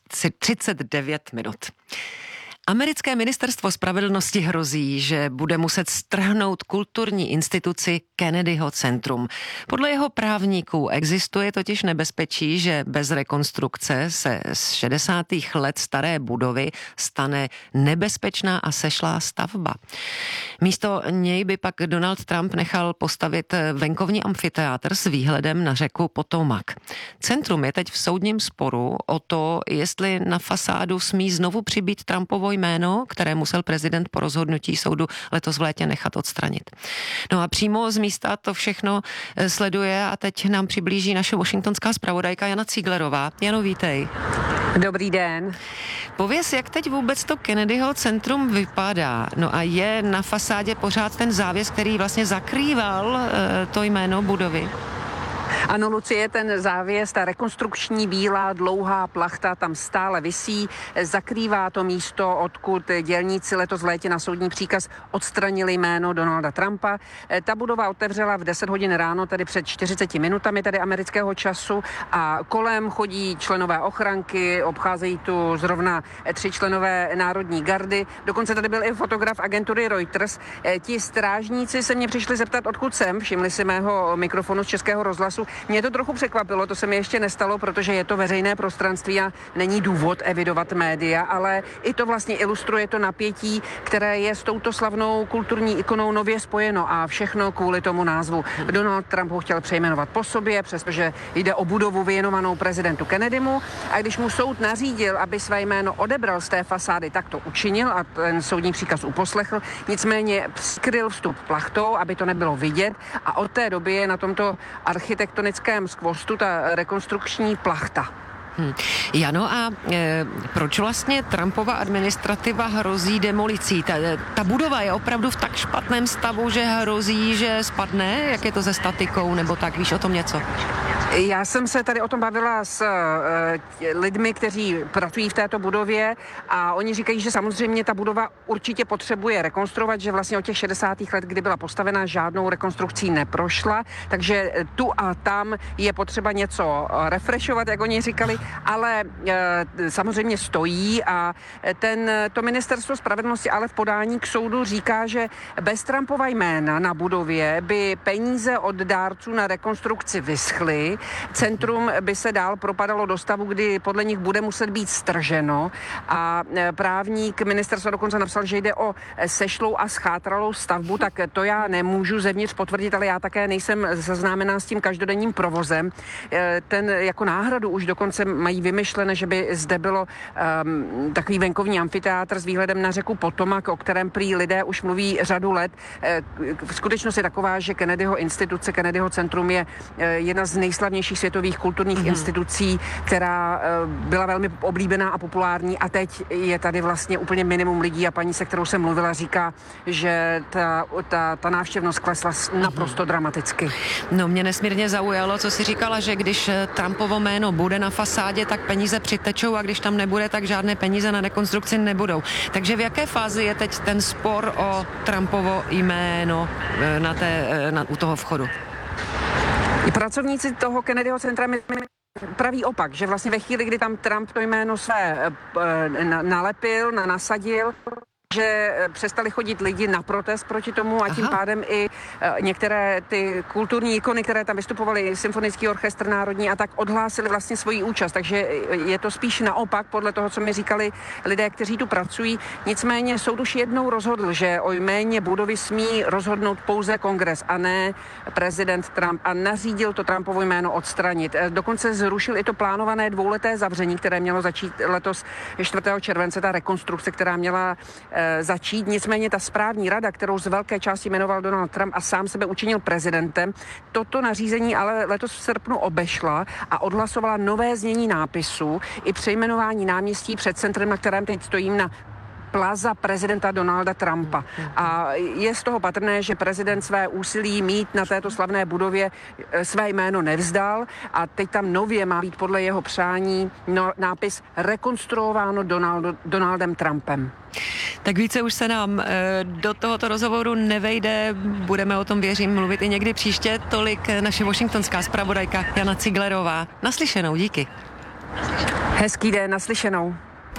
Speaker 3: 39 minut. Americké ministerstvo spravedlnosti hrozí, že bude muset strhnout kulturní instituci Kennedyho centrum. Podle jeho právníků existuje totiž nebezpečí, že bez rekonstrukce se z 60. let staré budovy stane nebezpečná a sešlá stavba. Místo něj by pak Donald Trump nechal postavit venkovní amfiteátr s výhledem na řeku Potomac. Centrum je teď v soudním sporu o to, jestli na fasádu smí znovu přibít Trumpovo jméno, které musel prezident po rozhodnutí soudu letos v létě nechat odstranit. No a přímo z místa to všechno sleduje a teď nám přiblíží naše washingtonská zpravodajka Jana Cíglerová. Jano, vítej.
Speaker 20: Dobrý den.
Speaker 3: Pověz, jak teď vůbec to Kennedyho centrum vypadá? No a je na fasádě pořád ten závěs, který vlastně zakrýval to jméno budovy?
Speaker 20: Ano, Lucie, ten závěs, ta rekonstrukční bílá dlouhá plachta tam stále visí, zakrývá to místo, odkud dělníci letos v létě na soudní příkaz odstranili jméno Donalda Trumpa. Ta budova otevřela v 10 hodin ráno, tedy před 40 minutami tady amerického času a kolem chodí členové ochranky, obcházejí tu zrovna 3 členové Národní gardy. Dokonce tady byl i fotograf agentury Reuters. Ti strážníci se mě přišli zeptat, odkud jsem, všimli si mého mikrofonu z Českého rozhlasu. Mě to trochu překvapilo, to se mi ještě nestalo, protože je to veřejné prostranství a není důvod evidovat média, ale i to vlastně ilustruje to napětí, které je s touto slavnou kulturní ikonou nově spojeno a všechno kvůli tomu názvu. Donald Trump ho chtěl přejmenovat po sobě, přestože jde o budovu věnovanou prezidentu Kennedymu a když mu soud nařídil, aby své jméno odebral z té fasády, tak to učinil a ten soudní příkaz uposlechl, nicméně skryl vstup plachtou, aby to nebylo vidět a od té doby je na tomto architektonickém skvostu ta rekonstrukční plachta.
Speaker 3: Jano, a proč vlastně Trumpova administrativa hrozí demolicí? Ta budova je opravdu v tak špatném stavu, že hrozí, že spadne? Jak je to se statikou, nebo tak? Víš o tom něco?
Speaker 20: Já jsem se tady o tom bavila s lidmi, kteří pracují v této budově a oni říkají, že samozřejmě ta budova určitě potřebuje rekonstruovat, že vlastně od těch 60. let, kdy byla postavena, žádnou rekonstrukcí neprošla, takže tu a tam je potřeba něco refreshovat, jak oni říkali, ale samozřejmě stojí a to ministerstvo spravedlnosti ale v podání k soudu říká, že bez Trumpova jména na budově by peníze od dárců na rekonstrukci vyschly, centrum by se dál propadalo do stavu, kdy podle nich bude muset být strženo a právník ministerstva dokonce napsal, že jde o sešlou a schátralou stavbu, tak to já nemůžu zevnitř potvrdit, ale já také nejsem seznámená s tím každodenním provozem. Ten jako náhradu už dokonce mají vymyšlené, že by zde bylo takový venkovní amfiteátr s výhledem na řeku Potomac, o kterém prý lidé už mluví řadu let. Skutečnost je taková, že Kennedyho instituce, Kennedyho centrum je jedna z nejslavnějších světových kulturních institucí, která byla velmi oblíbená a populární a teď je tady vlastně úplně minimum lidí a paní, se kterou jsem mluvila, říká, že ta návštěvnost klesla naprosto dramaticky.
Speaker 3: No, mě nesmírně zaujalo, co si říkala, že když Trumpovo jméno bude na fasádě, tak peníze přitečou a když tam nebude, tak žádné peníze na rekonstrukci nebudou. Takže v jaké fázi je teď ten spor o Trumpovo jméno u toho vchodu?
Speaker 20: I pracovníci toho Kennedyho centra praví opak, že vlastně ve chvíli, kdy tam Trump to jméno své nalepil, nasadil, že přestali chodit lidi na protest proti tomu a tím pádem i některé ty kulturní ikony, které tam vystupovaly, symfonický orchestr národní a tak odhlásili vlastně svoji účast. Takže je to spíš naopak podle toho, co mi říkali lidé, kteří tu pracují. Nicméně soud už jednou rozhodl, že o jméně budovy smí rozhodnout pouze kongres a ne prezident Trump a nařídil to Trumpovo jméno odstranit. Dokonce zrušil i to plánované dvouleté zavření, které mělo začít letos 4. července, ta rekonstrukce, která měla začít. Nicméně ta správní rada, kterou z velké části jmenoval Donald Trump a sám sebe učinil prezidentem, toto nařízení ale letos v srpnu obešla a odhlasovala nové znění nápisu i přejmenování náměstí před centrem, na kterém teď stojím, na Plaza prezidenta Donalda Trumpa. A je z toho patrné, že prezident své úsilí mít na této slavné budově své jméno nevzdal a teď tam nově má být podle jeho přání nápis rekonstruováno Donaldem Trumpem.
Speaker 3: Tak více už se nám do tohoto rozhovoru nevejde, budeme o tom, věřím, mluvit i někdy příště. Tolik naše washingtonská zpravodajka Jana Ciglerová. Naslyšenou, díky.
Speaker 20: Hezký den, naslyšenou.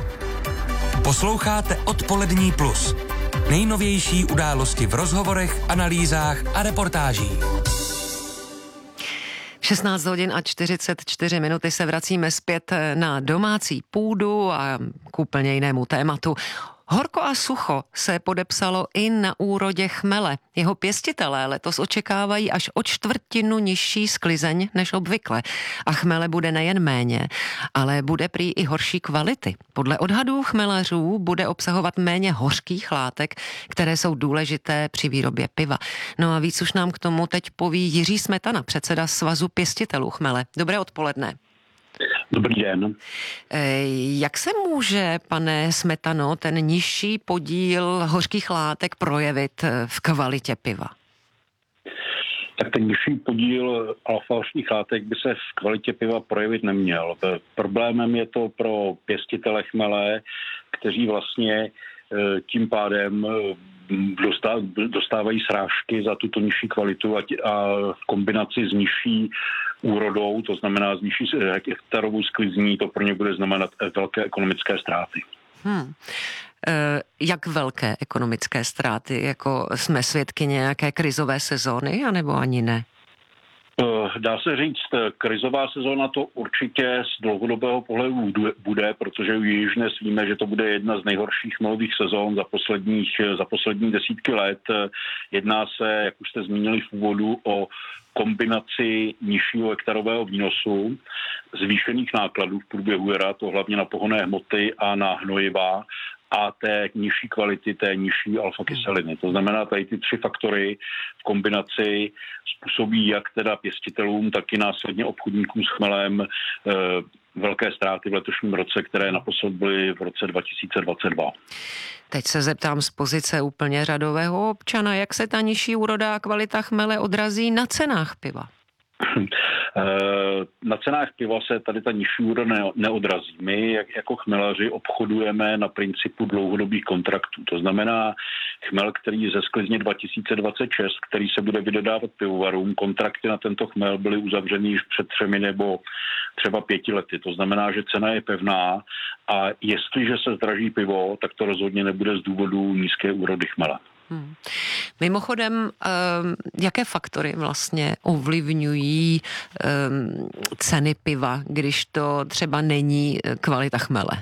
Speaker 2: Posloucháte Odpolední plus. Nejnovější události v rozhovorech, analýzách a reportážích.
Speaker 3: 16 hodin a 44 minuty se vracíme zpět na domácí půdu a k úplně jinému tématu. Horko a sucho se podepsalo i na úrodě chmele. Jeho pěstitelé letos očekávají až o 1/4 nižší sklizeň než obvykle. A chmele bude nejen méně, ale bude prý i horší kvality. Podle odhadů chmelařů bude obsahovat méně hořkých látek, které jsou důležité při výrobě piva. No a víc už nám k tomu teď poví Jiří Smetana, předseda Svazu pěstitelů chmele. Dobré odpoledne.
Speaker 21: Dobrý den.
Speaker 3: Jak se může, pane Smetano, ten nižší podíl hořkých látek projevit v kvalitě piva?
Speaker 21: Tak ten nižší podíl alfa-hořkých látek by se v kvalitě piva projevit neměl. Problémem je to pro pěstitele chmele, kteří vlastně tím pádem dostávají srážky za tuto nižší kvalitu a v kombinaci s nižší úrodou, to znamená s nižší hektarovou sklizní, to pro ně bude znamenat velké ekonomické ztráty.
Speaker 3: Jak velké ekonomické ztráty? Jako jsme svědky nějaké krizové sezóny, anebo ani ne?
Speaker 21: Dá se říct, krizová sezóna to určitě z dlouhodobého pohledu bude, protože již dnes víme, že to bude jedna z nejhorších chmelových sezón za poslední desítky let. Jedná se, jak už jste zmínili v úvodu, o kombinaci nižšího hektarového výnosu, zvýšených nákladů v průběhu jara, to hlavně na pohonné hmoty a na hnojiva, a té nižší kvality, té nižší alfa-kyseliny. To znamená, tady ty 3 faktory v kombinaci způsobí jak teda pěstitelům, tak i následně obchodníkům s chmelem velké ztráty v letošním roce, které naposled byly v roce 2022.
Speaker 3: Teď se zeptám z pozice úplně řadového občana, jak se ta nižší úroda a kvalita chmele odrazí na cenách piva?
Speaker 21: Na cenách piva se tady ta nižší úroveň neodrazí. My jako chmelaři obchodujeme na principu dlouhodobých kontraktů. To znamená chmel, který ze sklizně 2026, který se bude vydodávat pivovarům, kontrakty na tento chmel byly uzavřeny již před 3 nebo třeba 5 lety. To znamená, že cena je pevná a jestliže se zdraží pivo, tak to rozhodně nebude z důvodu nízké úrody chmele.
Speaker 3: Mimochodem, jaké faktory vlastně ovlivňují ceny piva, když to třeba není kvalita chmele?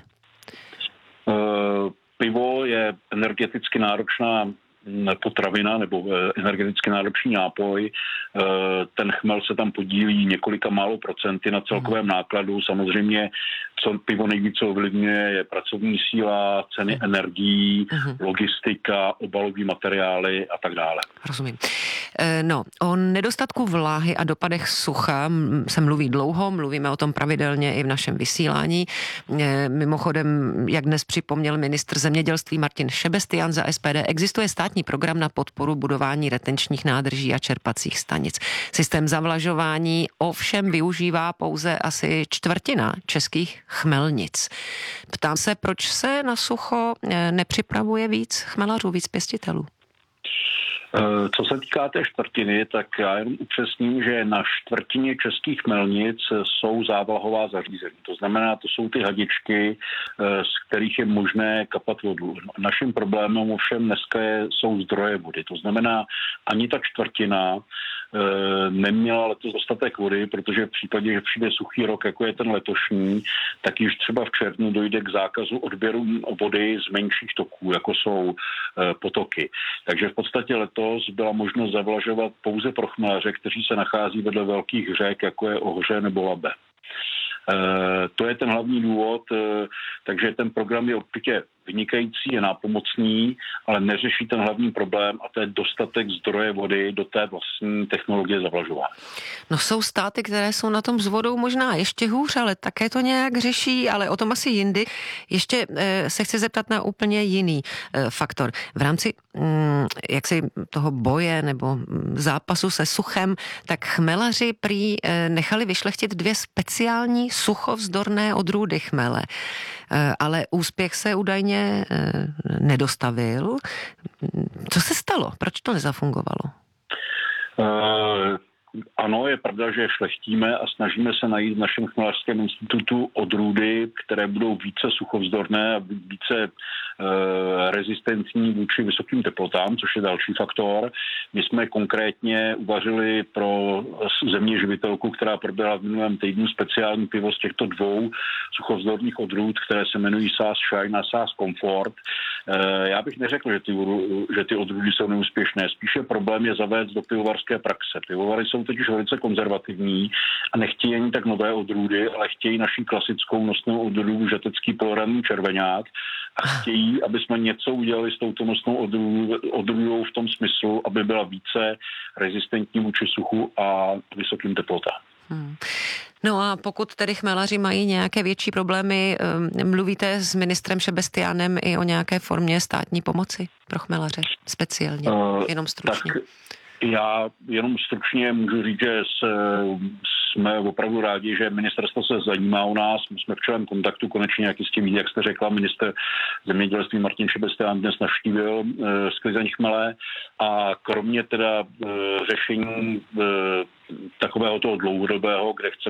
Speaker 21: Pivo je energeticky náročná potravina nebo energeticky náročný nápoj. Ten chmel se tam podílí několika málo procenty na celkovém nákladu. Samozřejmě, co pivo nejvíce ovlivňuje, je pracovní síla, ceny energií, logistika, obalové materiály a tak dále.
Speaker 3: Rozumím. No, o nedostatku vláhy a dopadech sucha se mluví dlouho, mluvíme o tom pravidelně i v našem vysílání. Mimochodem, jak dnes připomněl ministr zemědělství Martin Šebestian za SPD, existuje státní program na podporu budování retenčních nádrží a čerpacích stanic. Systém zavlažování ovšem využívá pouze asi 1/4 českých chmelnic. Ptám se, proč se na sucho nepřipravuje víc chmelařů, víc pěstitelů?
Speaker 21: Co se týká té 1/4, tak já jenom upřesním, že na 1/4 českých chmelnic jsou závlahová zařízení. To znamená, to jsou ty hadičky, z kterých je možné kapat vodu. Naším problémem ovšem dneska jsou zdroje vody. To znamená, ani ta 1/4 neměla letos dostatek vody, protože v případě, že přijde suchý rok, jako je ten letošní, tak již třeba v červnu dojde k zákazu odběru vody z menších toků, jako jsou potoky. Takže v podstatě letos byla možnost zavlažovat pouze pro chmelaře, kteří se nachází vedle velkých řek, jako je Ohře nebo Labe. To je ten hlavní důvod, takže ten program je určitě vynikající, je nápomocný, ale neřeší ten hlavní problém a to je dostatek zdroje vody do té vlastní technologie zavlažování.
Speaker 3: No jsou státy, které jsou na tom s vodou možná ještě hůř, ale také to nějak řeší, ale o tom asi jindy. Ještě se chci zeptat na úplně jiný faktor. V rámci jaksi toho boje nebo zápasu se suchem, tak chmelaři prý nechali vyšlechtit 2 speciální suchovzdorné odrůdy chmele. Ale úspěch se údajně nedostavil. Co se stalo? Proč to nezafungovalo?
Speaker 21: Ano, je pravda, že šlechtíme a snažíme se najít v našem chmelařském institutu odrůdy, které budou více suchovzdorné a více rezistentní vůči vysokým teplotám, což je další faktor. My jsme konkrétně uvařili pro země živitelku, která proběhla v minulém týdnu speciální pivo z těchto 2 suchovzdorných odrůd, které se jmenují Saaz Shine a Saaz Comfort. Já bych neřekl, že ty odrůdy jsou neúspěšné. Spíše problém je zavést do pivovarské praxe. Pivovary jsou totiž velice konzervativní a nechtějí ani tak nové odrůdy, ale chtějí naši klasickou nosnou odrůdu žatecký poloranný červeňák a chtějí, aby jsme něco udělali s touto nosnou odrůdou v tom smyslu, aby byla více rezistentní vůči suchu a vysokým teplotám.
Speaker 3: No a pokud tedy chmelaři mají nějaké větší problémy, mluvíte s ministrem Šebestianem i o nějaké formě státní pomoci pro chmelaře speciálně? Jenom stručně.
Speaker 21: Tak já jenom stručně můžu říct, že jsme opravdu rádi, že ministerstvo se zajímá o nás. My jsme v čelém kontaktu konečně, jak jistě víte, jak jste řekla, ministr zemědělství Martin Šebestian dnes navštívil sklizeň chmele a kromě teda řešení takového toho dlouhodobého,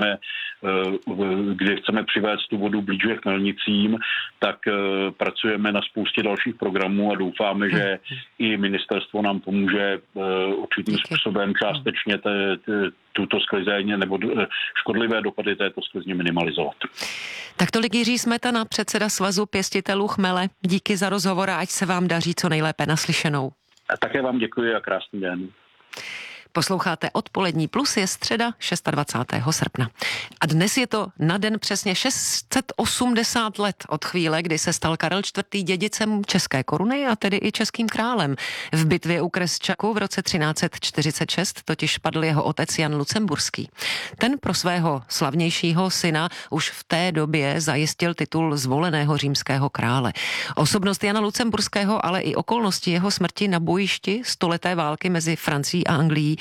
Speaker 21: kde chceme přivést tu vodu blíže chmelnicím, tak pracujeme na spoustě dalších programů a doufáme, že i ministerstvo nám pomůže určitým způsobem částečně tuto sklizeň nebo škodlivé dopady této sklizně minimalizovat.
Speaker 3: Tak tolik Jiří Smetana, předseda Svazu pěstitelů chmele. Díky za rozhovor a ať se vám daří co nejlépe, naslyšenou.
Speaker 21: A také vám děkuji a krásný den.
Speaker 3: Posloucháte Odpolední plus, je středa 26. srpna. A dnes je to na den přesně 680 let od chvíle, kdy se stal Karel IV. Dědicem české koruny a tedy i českým králem. V bitvě u Kresčaku v roce 1346 totiž padl jeho otec Jan Lucemburský. Ten pro svého slavnějšího syna už v té době zajistil titul zvoleného římského krále. Osobnost Jana Lucemburského, ale i okolnosti jeho smrti na bojišti stoleté války mezi Francií a Anglií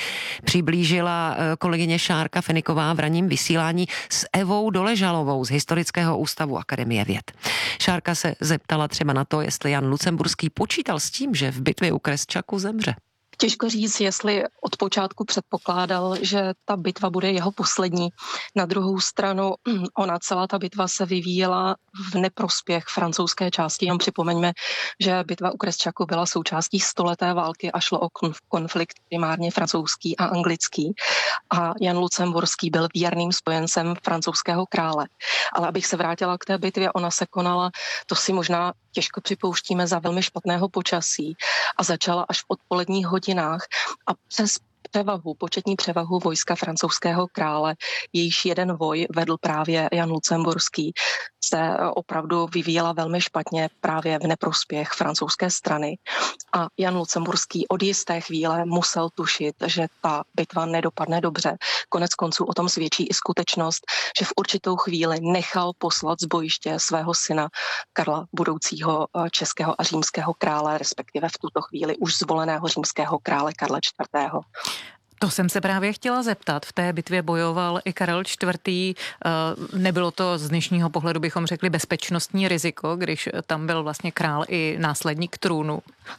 Speaker 3: přiblížila kolegyně Šárka Feniková v ranním vysílání s Evou Doležalovou z Historického ústavu Akademie věd. Šárka se zeptala třeba na to, jestli Jan Lucemburský počítal s tím, že v bitvě u Kresťaku zemře.
Speaker 4: Těžko říct, jestli od počátku předpokládal, že ta bitva bude jeho poslední. Na druhou stranu, celá ta bitva se vyvíjela v neprospěch francouzské části. Jen připomeňme, že bitva u Kresťaku byla součástí stoleté války a šlo o konflikt primárně francouzský a anglický. A Jan Lucemburský byl věrným spojencem francouzského krále. Ale abych se vrátila k té bitvě, ona se konala, to si možná těžko připouštíme, za velmi špatného počasí a začala až v odpoledních hodinách a přes početní převahu vojska francouzského krále, jejíž jeden voj vedl právě Jan Lucemburský, se opravdu vyvíjela velmi špatně právě v neprospěch francouzské strany. A Jan Lucemburský od jisté chvíle musel tušit, že ta bitva nedopadne dobře. Konec konců o tom svědčí i skutečnost, že v určitou chvíli nechal poslat z bojiště svého syna Karla, budoucího českého a římského krále, respektive v tuto chvíli už zvoleného římského krále Karla IV.
Speaker 22: To jsem se právě chtěla zeptat. V té bitvě bojoval i Karel IV. Nebylo to z dnešního pohledu, bychom řekli, bezpečnostní riziko, když tam byl vlastně král i následník trůnu?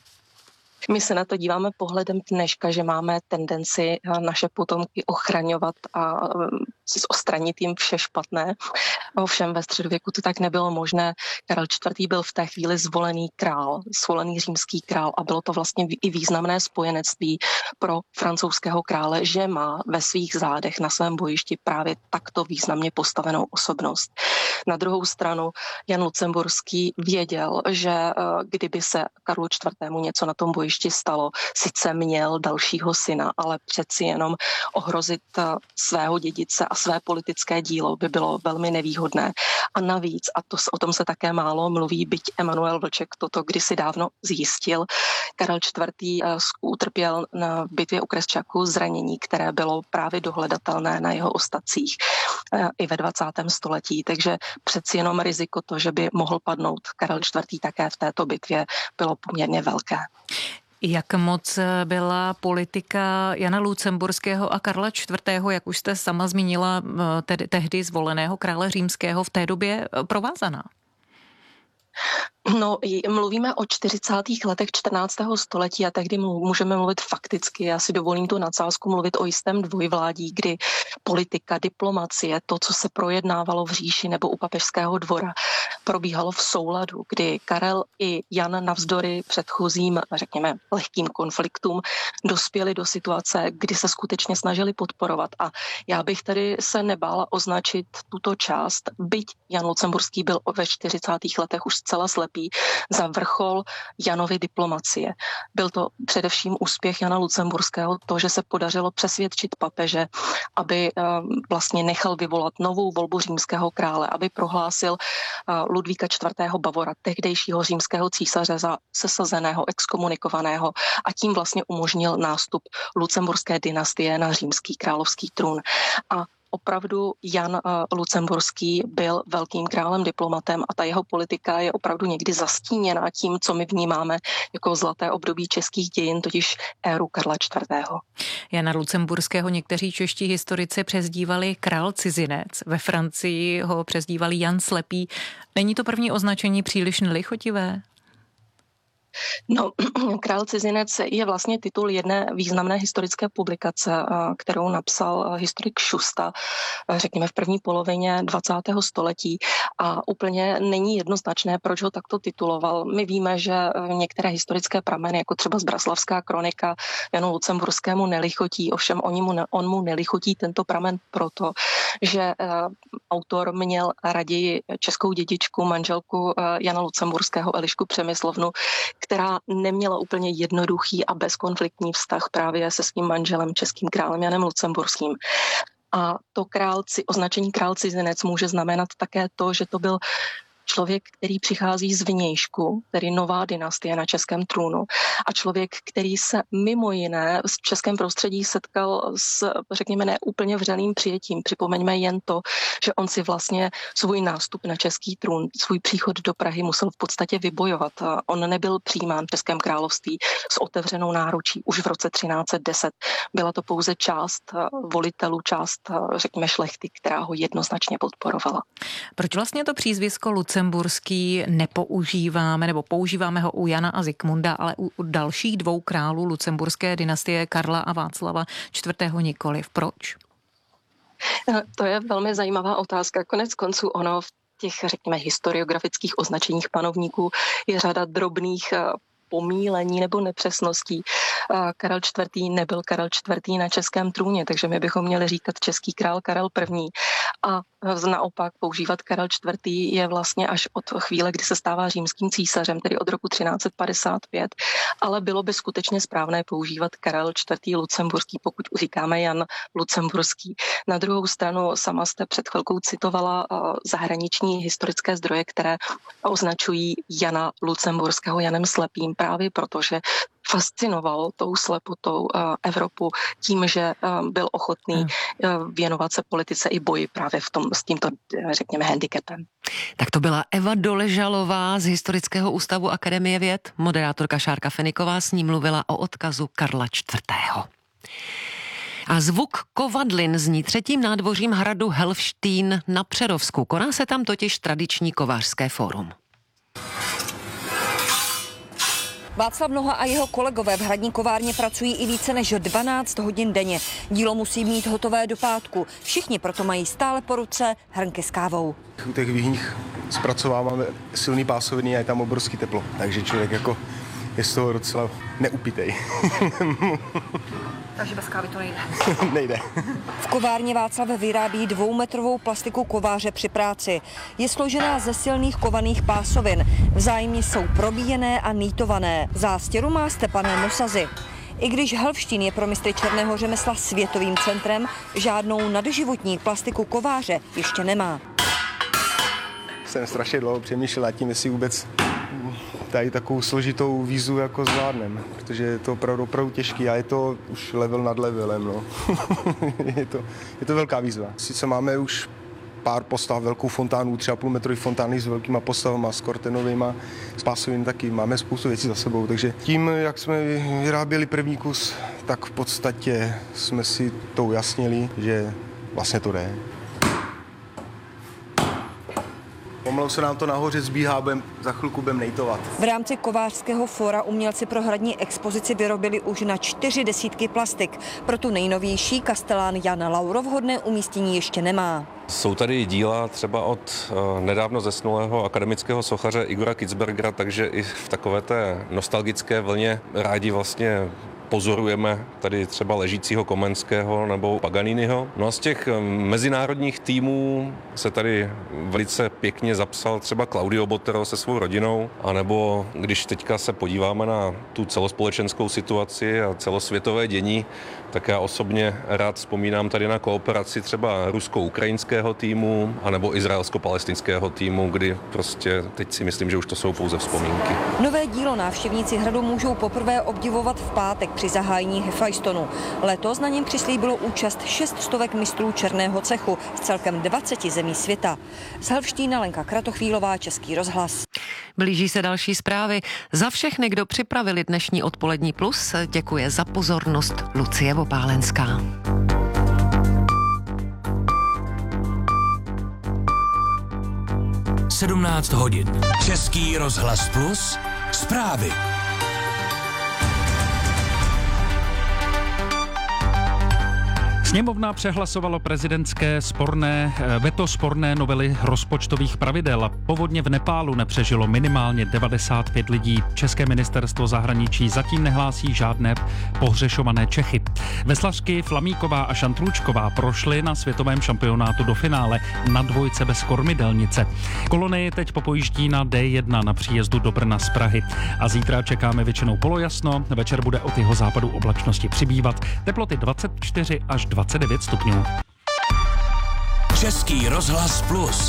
Speaker 4: My se na to díváme pohledem dneška, že máme tendenci naše potomky ochraňovat a odstranit jim vše špatné. Ovšem ve středověku to tak nebylo možné. Karel IV. Byl v té chvíli zvolený král, zvolený římský král a bylo to vlastně i významné spojenectví pro francouzského krále, že má ve svých zádech na svém bojišti právě takto významně postavenou osobnost. Na druhou stranu Jan Lucemburský věděl, že kdyby se Karlu IV. Něco na tom bojišti stalo, sice měl dalšího syna, ale přeci jenom ohrozit svého dědice a své politické dílo by bylo velmi nevýhodné. A navíc, a o tom se také málo mluví, byť Emanuel Vlček toto kdysi dávno zjistil, Karel IV. Utrpěl na bitvě u Kresťaku zranění, které bylo právě dohledatelné na jeho ostacích i ve 20. století, takže přeci jenom riziko to, že by mohl padnout Karel IV. Také v této bitvě, bylo poměrně velké.
Speaker 22: Jak moc byla politika Jana Lucemburského a Karla IV., jak už jste sama zmínila, tehdy zvoleného krále římského, v té době provázaná?
Speaker 4: No, mluvíme o 40. letech 14. století a tehdy můžeme mluvit fakticky. Já si dovolím tu nadsázku mluvit o jistém dvojvládí, kdy politika, diplomacie, to, co se projednávalo v říši nebo u papežského dvora, probíhalo v souladu, kdy Karel i Jan navzdory předchozím, řekněme, lehkým konfliktům dospěli do situace, kdy se skutečně snažili podporovat. A já bych tady se nebála označit tuto část, byť Jan Lucemburský byl ve 40. letech už zcela slepý, za vrchol Janovy diplomacie. Byl to především úspěch Jana Lucemburského, to, že se podařilo přesvědčit papeže, aby vlastně nechal vyvolat novou volbu římského krále, aby prohlásil Ludvíka IV. Bavora, tehdejšího římského císaře, za sesazeného, exkomunikovaného a tím vlastně umožnil nástup lucemburské dynastie na římský královský trůn. A opravdu Jan Lucemburský byl velkým králem, diplomatem a ta jeho politika je opravdu někdy zastíněná tím, co my vnímáme jako zlaté období českých dějin, totiž éru Karla IV.
Speaker 22: Jana Lucemburského někteří čeští historici přezdívali král cizinec, ve Francii ho přezdívali Jan Slepý. Není to první označení příliš nelichotivé?
Speaker 4: No, Král cizinec je vlastně titul jedné významné historické publikace, kterou napsal historik Šusta, řekněme v první polovině 20. století a úplně není jednoznačné, proč ho takto tituloval. My víme, že některé historické prameny, jako třeba Zbraslavská kronika, Janu Lucemburskému nelichotí, ovšem on mu nelichotí tento pramen proto, že autor měl raději českou dědičku, manželku Jana Lucemburského Elišku Přemyslovnu, která neměla úplně jednoduchý a bezkonfliktní vztah právě se svým manželem, českým králem Janem Lucemburským. A to označení král cizinec může znamenat také to, že to byl člověk, který přichází z vnějšku, tedy nová dynastie na českém trůnu, a člověk, který se mimo jiné v českém prostředí setkal s, řekněme, ne úplně vřelým přijetím. Připomeňme jen to, že on si vlastně svůj nástup na český trůn, svůj příchod do Prahy musel v podstatě vybojovat. On nebyl přijímán v Českém království s otevřenou náručí už v roce 1310. Byla to pouze část volitelů, část, řekněme, šlechty, která ho jednoznačně podporovala.
Speaker 22: Proč vlastně to přízvisko lucemburský nepoužíváme, nebo používáme ho u Jana a Zikmunda, ale u dalších dvou králů lucemburské dynastie Karla a Václava IV. Nikoliv? Proč?
Speaker 4: To je velmi zajímavá otázka. Konec konců ono v těch, řekněme, historiografických označeních panovníků je řada drobných pomílení nebo nepřesností. Karel IV. Nebyl Karel IV. Na českém trůně, takže my bychom měli říkat český král Karel I. A naopak používat Karel IV. Je vlastně až od chvíle, kdy se stává římským císařem, tedy od roku 1355, ale bylo by skutečně správné používat Karel IV. Lucemburský, pokud říkáme Jan Lucemburský. Na druhou stranu sama jste před chvilkou citovala zahraniční historické zdroje, které označují Jana Lucemburského Janem Slepým, právě protože fascinoval tou slepotou Evropu tím, že byl ochotný věnovat se politice i boji právě s tímto, řekněme, handicapem.
Speaker 3: Tak to byla Eva Doležalová z Historického ústavu Akademie věd. Moderátorka Šárka Feniková s ní mluvila o odkazu Karla IV. A zvuk kovadlin zní třetím nádvořím hradu Helfštín na Přerovsku. Koná se tam totiž tradiční kovářské fórum.
Speaker 5: Václav Noha a jeho kolegové v hradní kovárně pracují i více než 12 hodin denně. Dílo musí mít hotové do pátku. Všichni proto mají stále po ruce hrnky s kávou.
Speaker 7: U těch výhních zpracováváme silný pásoviny a je tam obrovský teplo, takže člověk jako je z toho docela neupitej.
Speaker 5: Takže bez kávy to nejde.
Speaker 7: Nejde.
Speaker 5: V kovárně Václav vyrábí 2metrovou plastiku kováře při práci. Je složená ze silných kovaných pásovin. Vzájemně jsou probíjené a nýtované. Zástěru má z tepané mosazy. I když Helfštín je pro mistry černého řemesla světovým centrem, žádnou nadživotní plastiku kováře ještě nemá.
Speaker 7: Jsem strašně dlouho přemýšlel nad tím, jestli vůbec tady takovou složitou výzvu jako zvládnem, protože je to opravdu těžký a je to už level nad levelem. No. je to velká výzva. Sice máme už pár postav, velkou fontánu, 3,5 metrový fontány s velkýma postavama, s kortenovýma, s pásovým taky. Máme spoustu věcí za sebou, takže tím, jak jsme vyráběli první kus, tak v podstatě jsme si to ujasnili, že vlastně to jde. Pomalu se nám to nahoře zbíhá, za chvilku budeme nejtovat.
Speaker 5: V rámci kovářského fóra umělci pro hradní expozici vyrobili už na 4 desítky plastik. Pro tu nejnovější kastelán Jan Lauro vhodné umístění ještě nemá.
Speaker 23: Jsou tady díla třeba od nedávno zesnulého akademického sochaře Igora Kitzbergera, takže i v takové té nostalgické vlně rádi vlastně pozorujeme tady třeba ležícího Komenského nebo Paganiniho. No a z těch mezinárodních týmů se tady velice pěkně zapsal třeba Claudio Botero se svou rodinou, anebo když teďka se podíváme na tu celospolečenskou situaci a celosvětové dění, tak já osobně rád vzpomínám tady na kooperaci třeba rusko-ukrajinského týmu anebo izraelsko-palestinského týmu, kdy prostě teď si myslím, že už to jsou pouze vzpomínky.
Speaker 5: Nové dílo návštěvníci hradu můžou poprvé obdivovat v pátek při zahájení Hefajstonu. Letos na něm přislíbilo účast 600 mistrů černého cechu z celkem 20 zemí světa. Z Helfštína Lenka Kratochvílová, Český rozhlas.
Speaker 3: Blíží se další zprávy. Za všechny, kdo připravili dnešní odpolední plus, děkuje za pozornost Lucie Opálenská.
Speaker 2: Sedmnáct hodin. Český rozhlas plus. Zprávy.
Speaker 24: Sněmovna přehlasovalo prezidentské veto sporné novely rozpočtových pravidel. Povodně v Nepálu nepřežilo minimálně 95 lidí. České ministerstvo zahraničí zatím nehlásí žádné pohřešované Čechy. Veslařky Flamíková a Šantručková prošly na světovém šampionátu do finále na dvojce bez kormidelnice. Kolony teď popojíždí na D1 na příjezdu do Brna z Prahy. A zítra čekáme většinou polojasno, večer bude od jeho západu oblačnosti přibývat. Teploty 24 až 29 stupňů.
Speaker 2: Český rozhlas plus.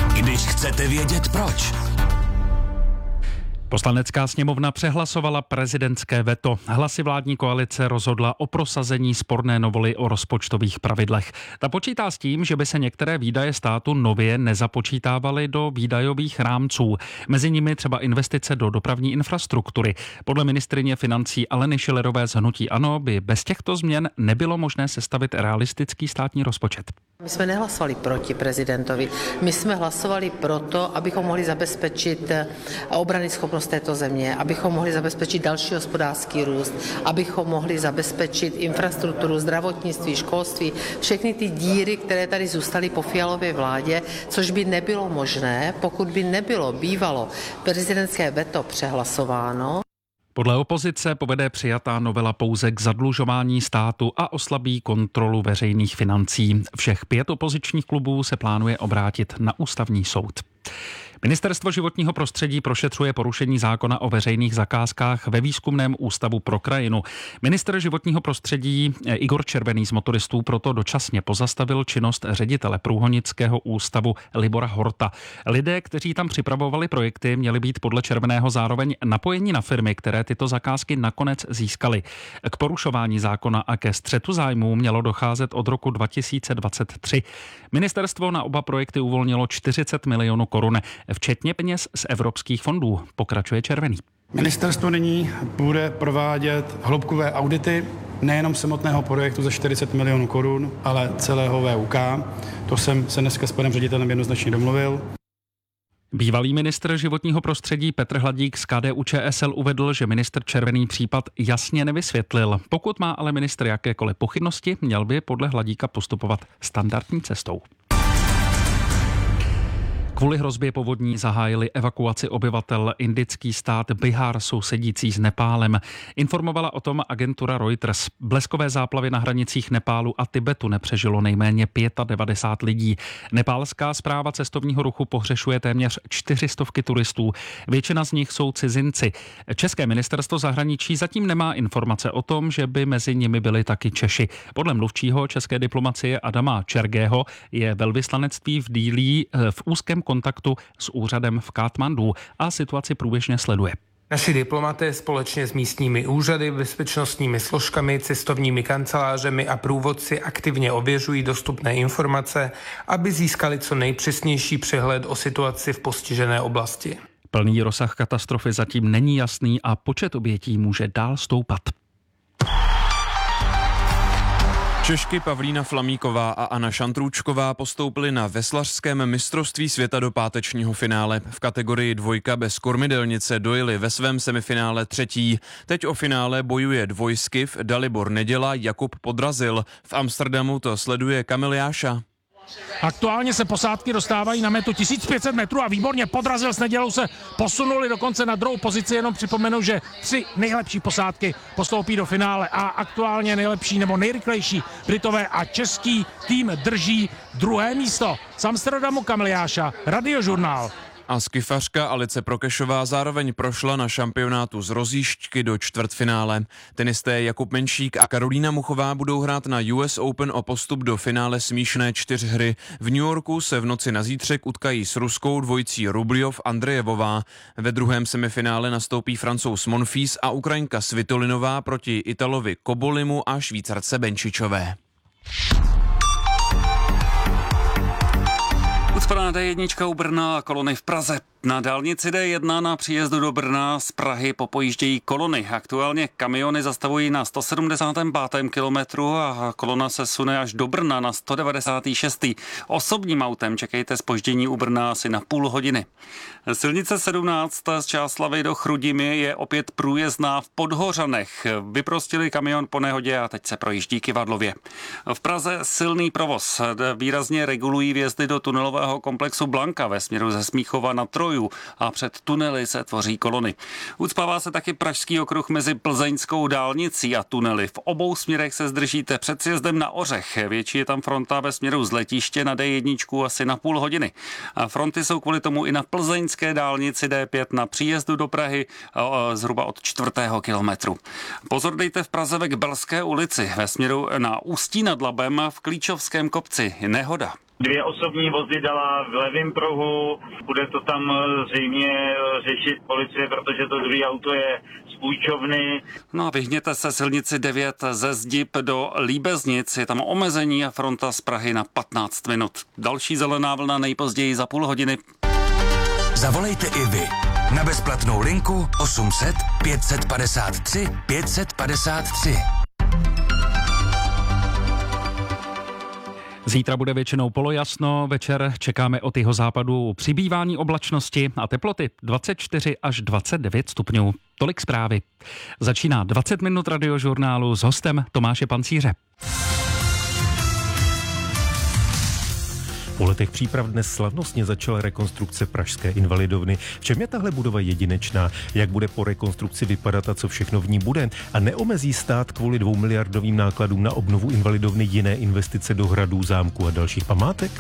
Speaker 2: Když chcete vědět proč.
Speaker 24: Poslanecká sněmovna přehlasovala prezidentské veto. Hlasy vládní koalice rozhodla o prosazení sporné novely o rozpočtových pravidlech. Ta počítá s tím, že by se některé výdaje státu nově nezapočítávaly do výdajových rámců. Mezi nimi třeba investice do dopravní infrastruktury. Podle ministryně financí Aleny Schillerové z hnutí ANO by bez těchto změn nebylo možné sestavit realistický státní rozpočet.
Speaker 8: My jsme nehlasovali proti prezidentovi. My jsme hlasovali proto, abychom mohli zabezpečit obranyschopnost této země, abychom mohli zabezpečit další hospodářský růst, abychom mohli zabezpečit infrastrukturu, zdravotnictví, školství, všechny ty díry, které tady zůstaly po Fialově vládě, což by nebylo možné, pokud by nebylo bývalo prezidentské veto přehlasováno.
Speaker 24: Podle opozice povede přijatá novela pouze k zadlužování státu a oslabí kontrolu veřejných financí. Všech 5 opozičních klubů se plánuje obrátit na ústavní soud. Ministerstvo životního prostředí prošetřuje porušení zákona o veřejných zakázkách ve Výzkumném ústavu pro krajinu. Ministr životního prostředí Igor Červený z Motoristů proto dočasně pozastavil činnost ředitele Průhonického ústavu Libora Horta. Lidé, kteří tam připravovali projekty, měli být podle Červeného zároveň napojeni na firmy, které tyto zakázky nakonec získaly. K porušování zákona a ke střetu zájmů mělo docházet od roku 2023. Ministerstvo na oba projekty uvolnilo 40 milionů korun, včetně peněz z evropských fondů, pokračuje Červený.
Speaker 9: Ministerstvo nyní bude provádět hloubkové audity nejenom samotného projektu za 40 milionů korun, ale celého VUK. To jsem se dneska s panem ředitelem jednoznačně domluvil.
Speaker 24: Bývalý ministr životního prostředí Petr Hladík z KDU-ČSL uvedl, že ministr Červený případ jasně nevysvětlil. Pokud má ale ministr jakékoliv pochybnosti, měl by podle Hladíka postupovat standardní cestou. Kvůli hrozbě povodní zahájili evakuaci obyvatel indický stát Bihar sousedící s Nepálem. Informovala o tom agentura Reuters. Bleskové záplavy na hranicích Nepálu a Tibetu nepřežilo nejméně 95 lidí. Nepálská správa cestovního ruchu pohřešuje téměř 400 turistů. Většina z nich jsou cizinci. České ministerstvo zahraničí zatím nemá informace o tom, že by mezi nimi byli taky Češi. Podle mluvčího české diplomacie Adama Čergého je velvyslanectví v Dillí v úzkém kontaktu s úřadem v Katmandu a situaci průběžně sleduje.
Speaker 10: Naši diplomaté společně s místními úřady, bezpečnostními složkami, cestovními kancelářemi a průvodci aktivně ověřují dostupné informace, aby získali co nejpřesnější přehled o situaci v postižené oblasti.
Speaker 24: Plný rozsah katastrofy zatím není jasný a počet obětí může dál stoupat.
Speaker 11: Češky Pavlína Flamíková a Anna Šantrůčková postoupily na veslařském mistrovství světa do pátečního finále. V kategorii dvojka bez kormidelnice dojeli ve svém semifinále třetí. Teď o finále bojuje dvojskyv Dalibor Neděla, Jakub Podrazil. V Amsterdamu to sleduje Kamil Jáša.
Speaker 25: Aktuálně se posádky dostávají na metu 1500 metrů a výborně Podrazil s Nedělou se posunuli dokonce na druhou pozici. Jenom připomenu, že 3 nejlepší posádky postoupí do finále a aktuálně nejlepší nebo nejrychlejší Britové a český tým drží druhé místo. Z Amsterdamu Kamil Jáša, Radiožurnál.
Speaker 11: A skifařka Alice Prokešová zároveň prošla na šampionátu z Rozíštky do čtvrtfinále. Tenisté Jakub Menšík a Karolína Muchová budou hrát na US Open o postup do finále smíšené 4hry. V New Yorku se v noci na zítřek utkají s ruskou dvojicí Rubljov Andrejevová. Ve druhém semifinále nastoupí Francouz Monfils a Ukrajinka Svitolinová proti Italovi Kobolimu a Švýcarce Benčičové.
Speaker 26: Ucpaná D1 u Brna a kolony v Praze. Na dálnici D1 na příjezdu do Brna z Prahy popojíždějí kolony. Aktuálně kamiony zastavují na 175. kilometru a kolona se sune až do Brna na 196. Osobním autem čekejte zpoždění u Brna asi na půl hodiny. Silnice 17 z Čáslavi do Chrudimi je opět průjezdná v Podhořanech. Vyprostili kamion po nehodě a teď se projíždí Kyvadlově. V Praze silný provoz. Výrazně regulují vjezdy do tunelového komplexu Blanka ve směru ze Smíchova na Troju a před tunely se tvoří kolony. Ucpává se taky pražský okruh mezi plzeňskou dálnicí a tunely. V obou směrech se zdržíte před sjezdem na Ořech. Větší je tam fronta ve směru z letiště na D1 asi na půl hodiny. A fronty jsou kvůli tomu i na plzeňské dálnici D5 na příjezdu do Prahy zhruba od 4. kilometru. Pozor dejte v Praze ve Kbelské ulici ve směru na Ústí nad Labem v Klíčovském kopci. Nehoda.
Speaker 6: 2 osobní vozidla v levém pruhu, bude to tam zřejmě řešit policie, protože to druhé auto je z půjčovny.
Speaker 26: No a vyhněte se silnici 9 ze Zdib do Líbeznic, je tam omezení a fronta z Prahy na 15 minut. Další zelená vlna nejpozději za půl hodiny.
Speaker 2: Zavolejte i vy na bezplatnou linku 800 553 553.
Speaker 24: Zítra bude většinou polojasno, večer čekáme od jihozápadu přibývání oblačnosti a teploty 24 až 29 stupňů. Tolik zprávy. Začíná 20 minut radiožurnálu s hostem Tomáše Pancíře.
Speaker 12: Po letech příprav dnes slavnostně začala rekonstrukce pražské Invalidovny. V čem je tahle budova jedinečná? Jak bude po rekonstrukci vypadat a co všechno v ní bude? A neomezí stát kvůli 2 miliardovým nákladům na obnovu Invalidovny jiné investice do hradů, zámků a dalších památek?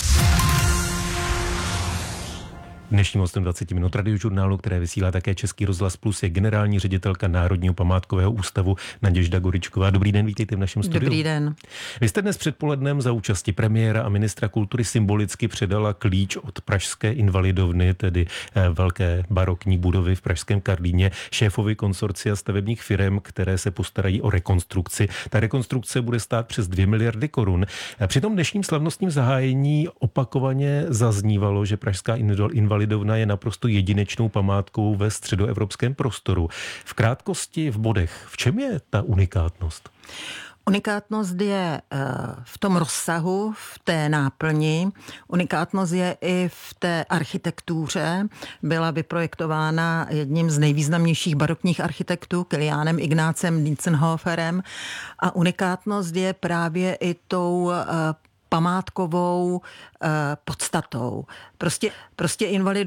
Speaker 12: Dnešním hostem 20 minut radiožurnálu, které vysílá také Český rozhlas Plus, je generální ředitelka Národního památkového ústavu Naděžda Goričková. Dobrý den, vítejte v našem studiu.
Speaker 13: Dobrý den.
Speaker 12: Vy jste dnes předpolednem za účasti premiéra a ministra kultury symbolicky předala klíč od pražské Invalidovny, tedy velké barokní budovy v pražském Karlíně, šéfovi konsorcia stavebních firem, které se postarají o rekonstrukci. Ta rekonstrukce bude stát přes 2 miliardy korun. Při tom dnešním slavnostním zahájení opakovaně zaznívalo, že pražská Invalidovna je naprosto jedinečnou památkou ve středoevropském prostoru. V krátkosti, v bodech, v čem je ta unikátnost?
Speaker 13: Unikátnost je v tom rozsahu, v té náplni. Unikátnost je i v té architektuře. Byla vyprojektována jedním z nejvýznamnějších barokních architektů, Kiliánem Ignácem Dientzenhoferem. A unikátnost je právě i tou památkovou podstatou. Prostě Invalidovna